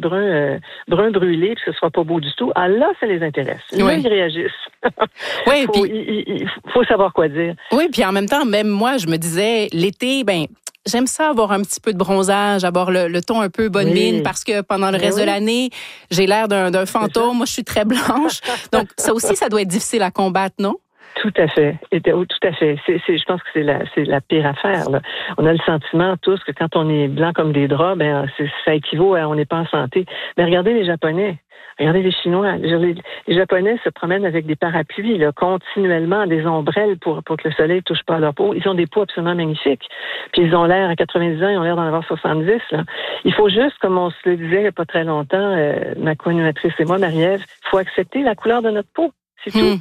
brûlé, puis que ce sera pas beau du tout. Ah là, ça les intéresse. Là, ils réagissent. Oui, il faut savoir quoi dire. Oui, puis en même temps, même moi, je me disais, l'été, j'aime ça avoir un petit peu de bronzage, avoir le ton un peu bonne mine, parce que pendant le reste de l'année, j'ai l'air d'un fantôme. Moi, je suis très blanche. Donc, ça aussi, ça doit être difficile à combattre, non? Tout à fait. Tout à fait. Je pense que c'est la pire affaire, là. On a le sentiment tous que quand on est blanc comme des draps, ça équivaut à on n'est pas en santé. Mais regardez les Japonais. Regardez les Chinois. Les Japonais se promènent avec des parapluies là, continuellement, des ombrelles pour que le soleil ne touche pas à leur peau. Ils ont des peaux absolument magnifiques. Puis ils ont l'air, à 90 ans, ils ont l'air d'en avoir 70. Là. Il faut juste, comme on se le disait il n'y a pas très longtemps, ma co-animatrice et moi, Marie-Ève, il faut accepter la couleur de notre peau. C'est tout.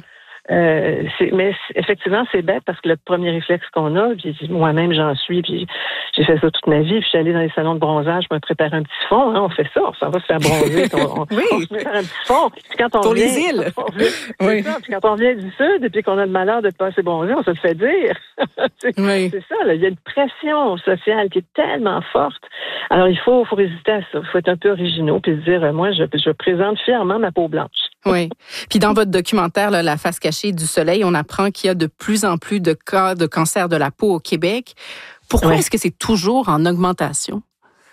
Mais effectivement, c'est bête parce que le premier réflexe qu'on a, puis moi-même j'en suis, puis j'ai fait ça toute ma vie, puis je suis allée dans les salons de bronzage pour me préparer un petit fond, on fait ça, on s'en va se faire bronzer, on se met faire un petit fond. Puis quand on pour vient, les îles. Puis quand on vient du sud et puis qu'on a le malheur de ne pas assez bronzer, on se le fait dire. C'est ça, là, il y a une pression sociale qui est tellement forte. Alors il faut résister à ça, il faut être un peu originaux puis se dire, moi je présente fièrement ma peau blanche. Oui. Puis dans votre documentaire, là, La face cachée du soleil, on apprend qu'il y a de plus en plus de cas de cancer de la peau au Québec. Pourquoi est-ce que c'est toujours en augmentation?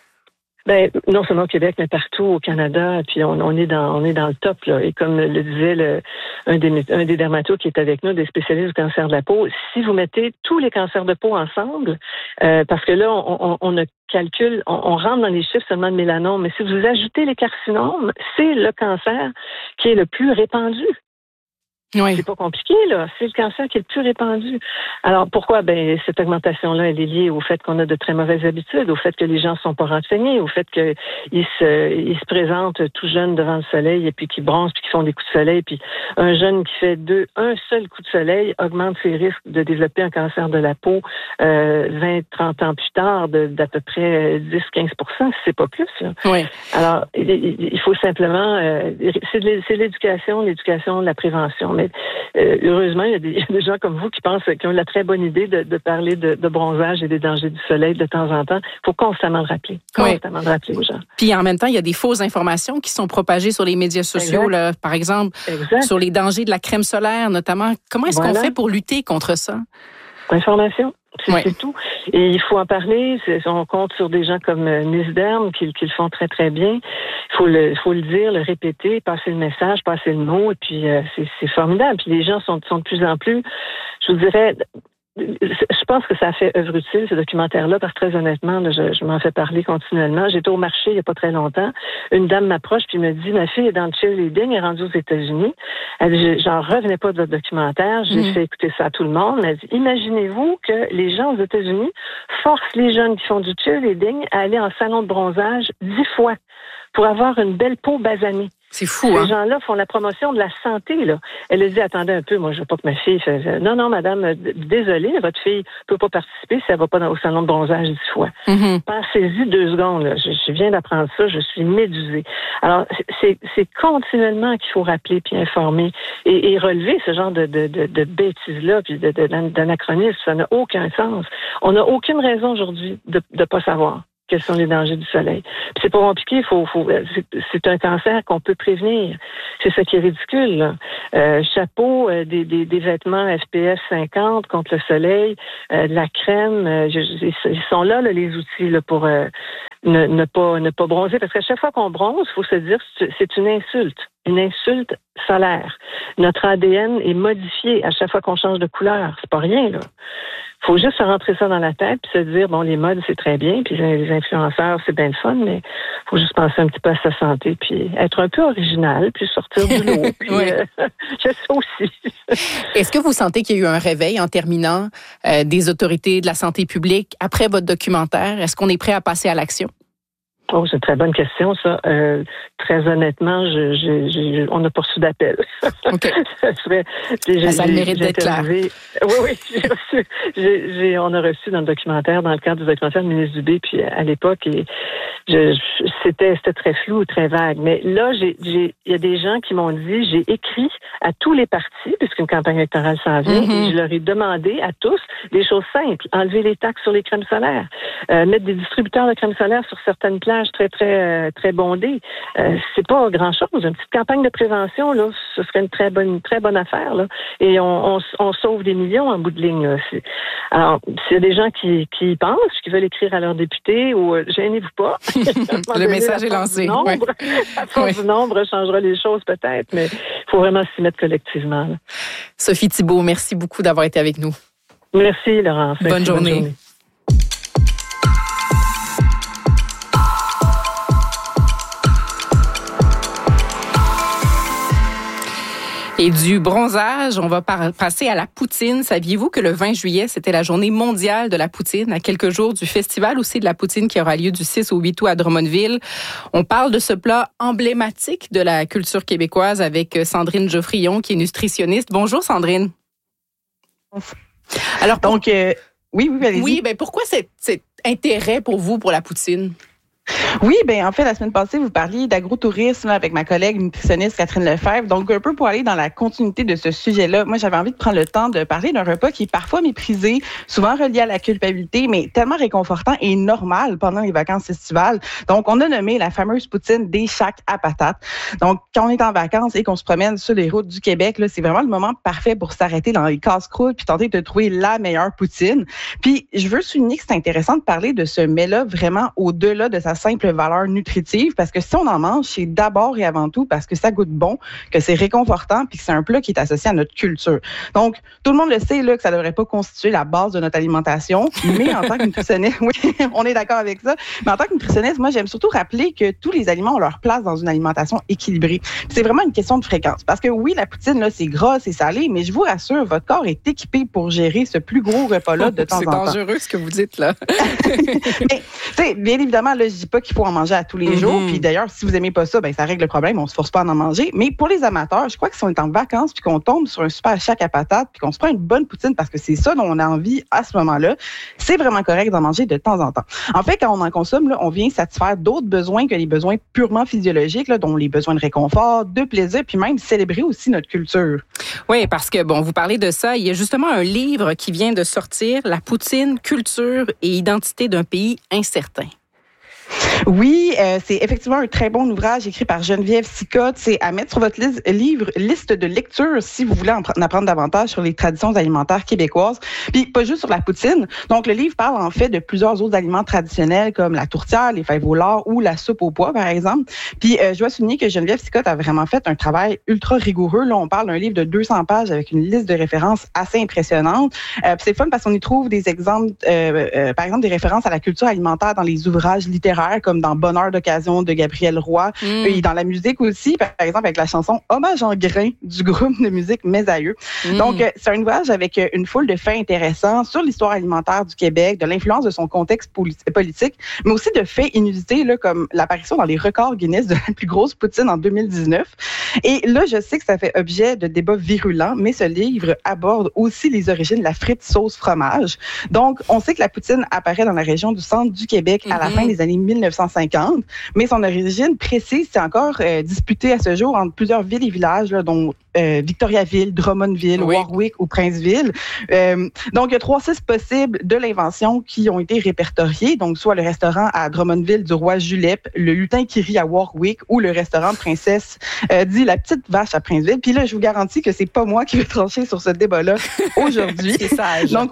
Non seulement au Québec, mais partout au Canada, puis on est dans le top, là. Et comme le disait un des dermatos qui est avec nous, des spécialistes du cancer de la peau, si vous mettez tous les cancers de peau ensemble, parce que là, on calcule, on rentre dans les chiffres seulement de mélanome, mais si vous ajoutez les carcinomes, c'est le cancer qui est le plus répandu. Oui. C'est pas compliqué, là. C'est le cancer qui est le plus répandu. Alors, pourquoi? Cette augmentation-là, elle est liée au fait qu'on a de très mauvaises habitudes, au fait que les gens sont pas renseignés, au fait qu'ils se présentent tout jeunes devant le soleil et puis qu'ils bronzent puis qu'ils font des coups de soleil. Puis un jeune qui fait un seul coup de soleil augmente ses risques de développer un cancer de la peau 20-30 ans plus tard d'à peu près 10-15 %, si c'est pas plus, là. Oui. Alors, il faut simplement... c'est l'éducation, la prévention. Mais heureusement, il y a des gens comme vous qui ont la très bonne idée de parler de bronzage et des dangers du soleil de temps en temps. Il faut constamment le rappeler. Constamment le rappeler aux gens. Puis en même temps, il y a des fausses informations qui sont propagées sur les médias sociaux, là, par exemple, sur les dangers de la crème solaire notamment. Comment est-ce qu'on fait pour lutter contre ça? Information. C'est tout. Et il faut en parler. On compte sur des gens comme Miss Derm qui le font très, très bien. Il faut le dire, le répéter, passer le message, passer le mot. Et puis, c'est formidable. Puis les gens sont de plus en plus, je vous dirais... Je pense que ça a fait œuvre utile, ce documentaire-là, parce que très honnêtement, là, je m'en fais parler continuellement. J'étais au marché il n'y a pas très longtemps. Une dame m'approche puis me dit, ma fille est dans le cheerleading, elle est rendue aux États-Unis. Elle dit, j'en revenais pas de votre documentaire. J'ai fait écouter ça à tout le monde. Elle dit, imaginez-vous que les gens aux États-Unis forcent les jeunes qui font du cheerleading à aller en salon de bronzage 10 fois pour avoir une belle peau basanée. C'est fou, Ces hein? gens-là font la promotion de la santé, là. Elle a dit, attendez un peu, moi, je veux pas que ma fille fasse... Non, madame, désolée, votre fille peut pas participer si elle va pas au salon de bronzage 10 fois. Pensez-y 2 secondes, là. Je viens d'apprendre ça, je suis médusée. Alors, c'est continuellement qu'il faut rappeler puis informer et relever ce genre de bêtises-là puis d'anachronisme. Ça n'a aucun sens. On n'a aucune raison aujourd'hui de pas savoir quels sont les dangers du soleil. Puis c'est pas compliqué, c'est un cancer qu'on peut prévenir. C'est ça qui est ridicule, là. Chapeau, des vêtements SPF 50 contre le soleil, de la crème, ils sont là, les outils là, pour ne pas bronzer. Parce qu'à chaque fois qu'on bronze, il faut se dire c'est une insulte solaire. Notre ADN est modifié à chaque fois qu'on change de couleur. C'est pas rien, là. Faut juste se rentrer ça dans la tête puis se dire, bon, les modes, c'est très bien, puis les influenceurs, c'est bien le fun, mais faut juste penser un petit peu à sa santé, puis être un peu original, puis sortir du lot. Puis, j'ai ça aussi. Est-ce que vous sentez qu'il y a eu un réveil en terminant des autorités de la santé publique après votre documentaire? Est-ce qu'on est prêt à passer à l'action? Oh, c'est une très bonne question, ça. Très honnêtement, on n'a pas reçu d'appel. Okay. Ça a le mérite d'être clair. Oui, on a reçu dans le documentaire, dans le cadre du documentaire, le ministre Dubé, puis à l'époque, et c'était très flou, très vague. Mais là, il y a des gens qui m'ont dit, j'ai écrit à tous les partis, puisqu'une campagne électorale s'en vient, et je leur ai demandé à tous des choses simples. Enlever les taxes sur les crèmes solaires, mettre des distributeurs de crèmes solaires sur certaines plages très bondées. C'est pas grand-chose. Une petite campagne de prévention, là, ce serait une très bonne affaire, là. Et on sauve des millions en bout de ligne, là. Alors, s'il y a des gens qui y pensent, qui veulent écrire à leurs députés, ou gênez-vous pas. Le message est lancé. La force du nombre changera les choses peut-être, mais il faut vraiment s'y mettre collectivement, là. Sophie Thibault, merci beaucoup d'avoir été avec nous. Merci, Laurence. Bonne journée. Et du bronzage, on va passer à la poutine. Saviez-vous que le 20 juillet, c'était la journée mondiale de la poutine, à quelques jours du festival aussi de la poutine qui aura lieu du 6 au 8 août à Drummondville. On parle de ce plat emblématique de la culture québécoise avec Sandrine Geoffrion, qui est nutritionniste. Bonjour Sandrine. Alors, donc, oui, allez-y. Oui, ben pourquoi cet intérêt pour vous pour la poutine? Oui, ben en fait, la semaine passée, vous parliez d'agrotourisme avec ma collègue nutritionniste Catherine Lefebvre. Donc, un peu pour aller dans la continuité de ce sujet-là, moi, j'avais envie de prendre le temps de parler d'un repas qui est parfois méprisé, souvent relié à la culpabilité, mais tellement réconfortant et normal pendant les vacances estivales. Donc, on a nommé la fameuse poutine des Shacks à patates. Donc, quand on est en vacances et qu'on se promène sur les routes du Québec, là, c'est vraiment le moment parfait pour s'arrêter dans les casse-croûtes puis tenter de trouver la meilleure poutine. Puis, je veux souligner que c'est intéressant de parler de ce mets-là vraiment au-delà de sa simple valeur nutritive, parce que si on en mange, c'est d'abord et avant tout parce que ça goûte bon, que c'est réconfortant, puis que c'est un plat qui est associé à notre culture. Donc, tout le monde le sait là que ça devrait pas constituer la base de notre alimentation, mais en tant que nutritionniste, oui, on est d'accord avec ça, mais en tant que nutritionniste, moi, j'aime surtout rappeler que tous les aliments ont leur place dans une alimentation équilibrée. Puis c'est vraiment une question de fréquence, parce que oui, la poutine, là, c'est gras, c'est salé, mais je vous rassure, votre corps est équipé pour gérer ce plus gros repas-là de temps en temps. C'est dangereux ce que vous dites, là. Mais, tu sais, bien évidemment, là, je dis pas qu'il faut en manger à tous les jours. Puis d'ailleurs, si vous aimez pas ça, ben ça règle le problème. On se force pas à en manger. Mais pour les amateurs, je crois que si on est en vacances puis qu'on tombe sur un super shack à patates puis qu'on se prend une bonne poutine parce que c'est ça dont on a envie à ce moment-là, c'est vraiment correct d'en manger de temps en temps. En fait, quand on en consomme, là, on vient satisfaire d'autres besoins que les besoins purement physiologiques, là, dont les besoins de réconfort, de plaisir, puis même célébrer aussi notre culture. Oui, parce que, bon, vous parlez de ça. Il y a justement un livre qui vient de sortir, La poutine, culture et identité d'un pays incertain. Oui, c'est effectivement un très bon ouvrage écrit par Geneviève Sicotte. C'est à mettre sur votre liste de lecture si vous voulez en apprendre davantage sur les traditions alimentaires québécoises. Puis pas juste sur la poutine. Donc le livre parle en fait de plusieurs autres aliments traditionnels comme la tourtière, les fèves au lard ou la soupe au pois par exemple. Puis je dois souligner que Geneviève Sicotte a vraiment fait un travail ultra rigoureux. Là, on parle d'un livre de 200 pages avec une liste de références assez impressionnante. Puis c'est fun parce qu'on y trouve des exemples, par exemple des références à la culture alimentaire dans les ouvrages littéraires comme comme dans Bonheur d'occasion de Gabriel Roy. Et dans la musique aussi, par exemple, avec la chanson Hommage en grain du groupe de musique Mes Aïeux. Donc, c'est un ouvrage avec une foule de faits intéressants sur l'histoire alimentaire du Québec, de l'influence de son contexte politique, mais aussi de faits inusités, là, comme l'apparition dans les records Guinness de la plus grosse poutine en 2019. Et là, je sais que ça fait objet de débats virulents, mais ce livre aborde aussi les origines de la frite sauce fromage. Donc, on sait que la poutine apparaît dans la région du centre du Québec à la fin des années 1950, mais son origine précise, c'est encore disputé à ce jour entre plusieurs villes et villages, là, dont Victoriaville, Drummondville, Warwick ou Princeville. Donc, il y a 3 sites possibles de l'invention qui ont été répertoriés. Donc, soit le restaurant à Drummondville du roi Julep, le lutin qui rit à Warwick ou le restaurant Princesse dit la petite vache à Princeville. Puis là, je vous garantis que c'est pas moi qui vais trancher sur ce débat-là aujourd'hui. C'est sage. Donc,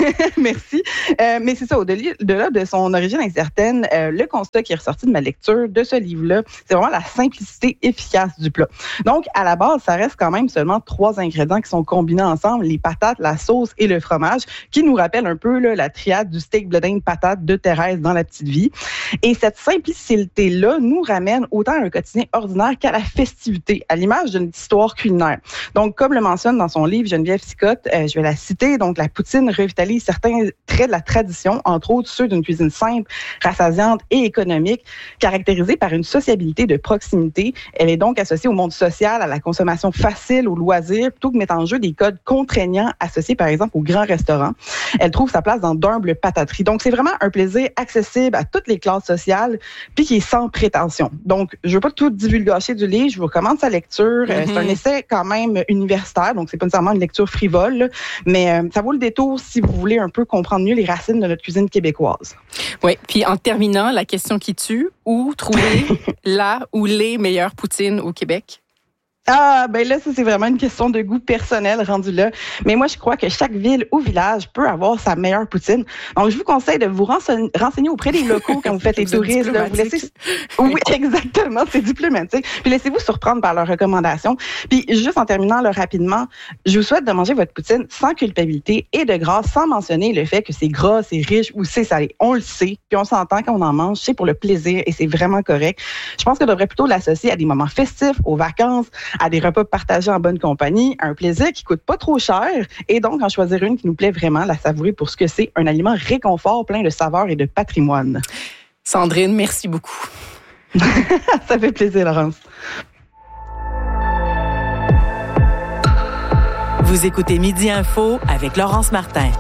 merci. Mais c'est ça, au-delà de son origine incertaine, le constat qui est ressorti de ma lecture de ce livre-là, c'est vraiment la simplicité efficace du plat. Donc, à la base, ça reste quand même seulement 3 ingrédients qui sont combinés ensemble, les patates, la sauce et le fromage, qui nous rappellent un peu là, la triade du steak bleu d'Inde patate de Thérèse dans La Petite Vie. Et cette simplicité-là nous ramène autant à un quotidien ordinaire qu'à la festivité, à l'image d'une histoire culinaire. Donc, comme le mentionne dans son livre Geneviève Sicotte, je vais la citer, donc la poutine revitalise certains traits de la tradition, entre autres ceux d'une cuisine simple, rassasiante et économique, caractérisée par une sociabilité de proximité. Elle est donc associée au monde social, à la consommation facile, au loisir, plutôt que mettre en jeu des codes contraignants associés, par exemple, aux grands restaurants. Elle trouve sa place dans d'humbles patateries. Donc, c'est vraiment un plaisir accessible à toutes les classes sociales, puis qui est sans prétention. Donc, je veux pas tout divulgacher du livre, je vous recommande sa lecture. C'est un essai quand même universitaire, donc c'est pas nécessairement une lecture frivole, là, mais ça vaut le détour si vous voulez un peu comprendre mieux les racines de notre cuisine québécoise. Oui, puis en terminant, la question qui tue, où trouver la ou les meilleures poutines au Québec? Ah, ben là, ça, c'est vraiment une question de goût personnel rendu là. Mais moi, je crois que chaque ville ou village peut avoir sa meilleure poutine. Donc, je vous conseille de vous renseigner auprès des locaux quand vous faites les touristes. Là, vous laissez... Oui, exactement, c'est diplomatique. Puis laissez-vous surprendre par leurs recommandations. Puis juste en terminant là, rapidement, je vous souhaite de manger votre poutine sans culpabilité et de grâce, sans mentionner le fait que c'est gras, c'est riche ou c'est salé. On le sait, puis on s'entend quand on en mange, c'est pour le plaisir et c'est vraiment correct. Je pense qu'on devrait plutôt l'associer à des moments festifs, aux vacances, à des repas partagés en bonne compagnie, un plaisir qui coûte pas trop cher et donc en choisir une qui nous plaît vraiment, la savourer pour ce que c'est, un aliment réconfort plein de saveurs et de patrimoine. Sandrine, merci beaucoup. Ça fait plaisir, Laurence. Vous écoutez Midi Info avec Laurence Martin.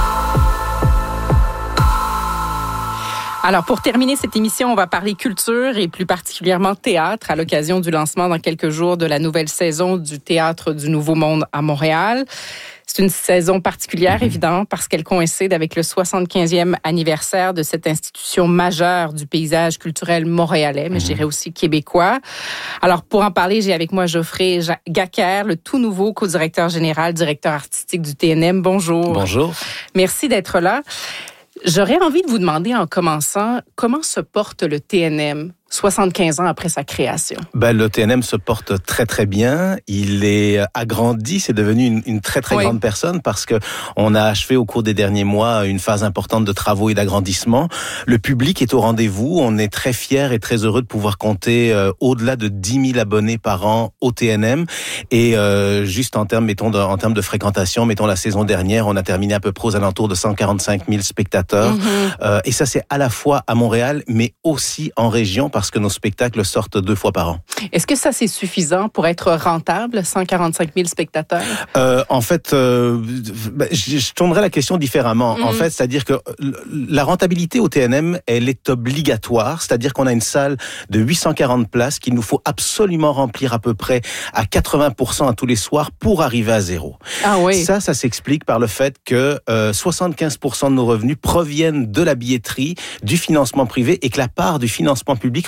Alors, pour terminer cette émission, on va parler culture et plus particulièrement théâtre à l'occasion du lancement dans quelques jours de la nouvelle saison du Théâtre du Nouveau Monde à Montréal. C'est une saison particulière, évidemment, parce qu'elle coïncide avec le 75e anniversaire de cette institution majeure du paysage culturel montréalais, mais je dirais aussi québécois. Alors, pour en parler, j'ai avec moi Geoffrey Gacquer, le tout nouveau co-directeur général, directeur artistique du TNM. Bonjour. Bonjour. Merci d'être là. J'aurais envie de vous demander en commençant, comment se porte le TNM 75 ans après sa création? Le TNM se porte très très bien. Il est agrandi, c'est devenu une très très grande personne parce que on a achevé au cours des derniers mois une phase importante de travaux et d'agrandissement. Le public est au rendez-vous. On est très fiers et très heureux de pouvoir compter au-delà de 10 000 abonnés par an au TNM. Et juste en termes de fréquentation, mettons la saison dernière, on a terminé à peu près aux alentours de 145 000 spectateurs. Et ça, c'est à la fois à Montréal, mais aussi en région parce que nos spectacles sortent 2 fois par an. Est-ce que ça, c'est suffisant pour être rentable, 145 000 spectateurs? En fait, je tournerai la question différemment. En fait, c'est-à-dire que la rentabilité au TNM, elle est obligatoire. C'est-à-dire qu'on a une salle de 840 places qu'il nous faut absolument remplir à peu près à 80% à tous les soirs pour arriver à 0. Ah oui. Ça s'explique par le fait que 75% de nos revenus proviennent de la billetterie, du financement privé et que la part du financement public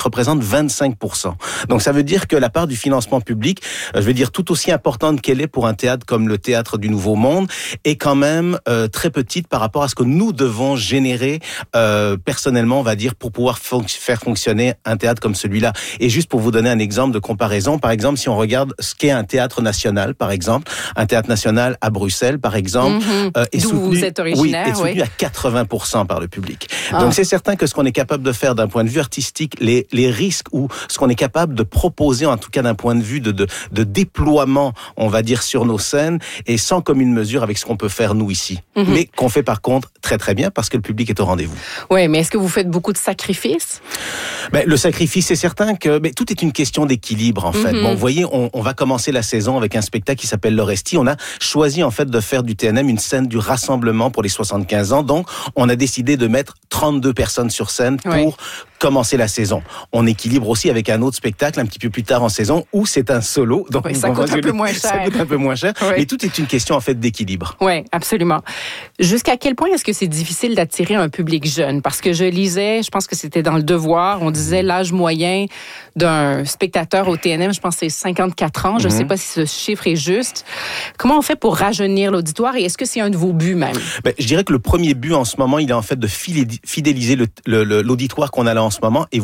représente 25%. Donc ça veut dire que la part du financement public, je veux dire tout aussi importante qu'elle est pour un théâtre comme le Théâtre du Nouveau Monde, est quand même très petite par rapport à ce que nous devons générer personnellement, on va dire, pour pouvoir faire fonctionner un théâtre comme celui-là. Et juste pour vous donner un exemple de comparaison, par exemple, si on regarde ce qu'est un théâtre national, par exemple, un théâtre national à Bruxelles, par exemple, est d'où soutenu, vous êtes originaire, est soutenu à 80% par le public. Donc c'est certain que ce qu'on est capable de faire d'un point de vue artistique, les risques ou ce qu'on est capable de proposer, en tout cas d'un point de vue de déploiement, on va dire, sur nos scènes, est sans commune mesure avec ce qu'on peut faire nous ici. Mais qu'on fait par contre très très bien parce que le public est au rendez-vous. Oui, mais est-ce que vous faites beaucoup de sacrifices? Le sacrifice, c'est certain que tout est une question d'équilibre en fait. Bon, vous voyez, on va commencer la saison avec un spectacle qui s'appelle l'Orestie. On a choisi en fait de faire du TNM une scène du rassemblement pour les 75 ans. Donc, on a décidé de mettre 32 personnes sur scène pour commencer la saison. On équilibre aussi avec un autre spectacle un petit peu plus tard en saison où c'est un solo. Donc ça coûte un peu moins cher. Ça coûte un peu moins cher. Mais tout est une question en fait d'équilibre. Oui, absolument. Jusqu'à quel point est-ce que c'est difficile d'attirer un public jeune? Parce que je lisais, je pense que c'était dans Le Devoir, on disait l'âge moyen d'un spectateur au TNM, je pense que c'est 54 ans. Je ne sais pas si ce chiffre est juste. Comment on fait pour rajeunir l'auditoire et est-ce que c'est un de vos buts même? Je dirais que le premier but en ce moment, il est en fait de fidéliser l'auditoire qu'on a là en ce moment. Et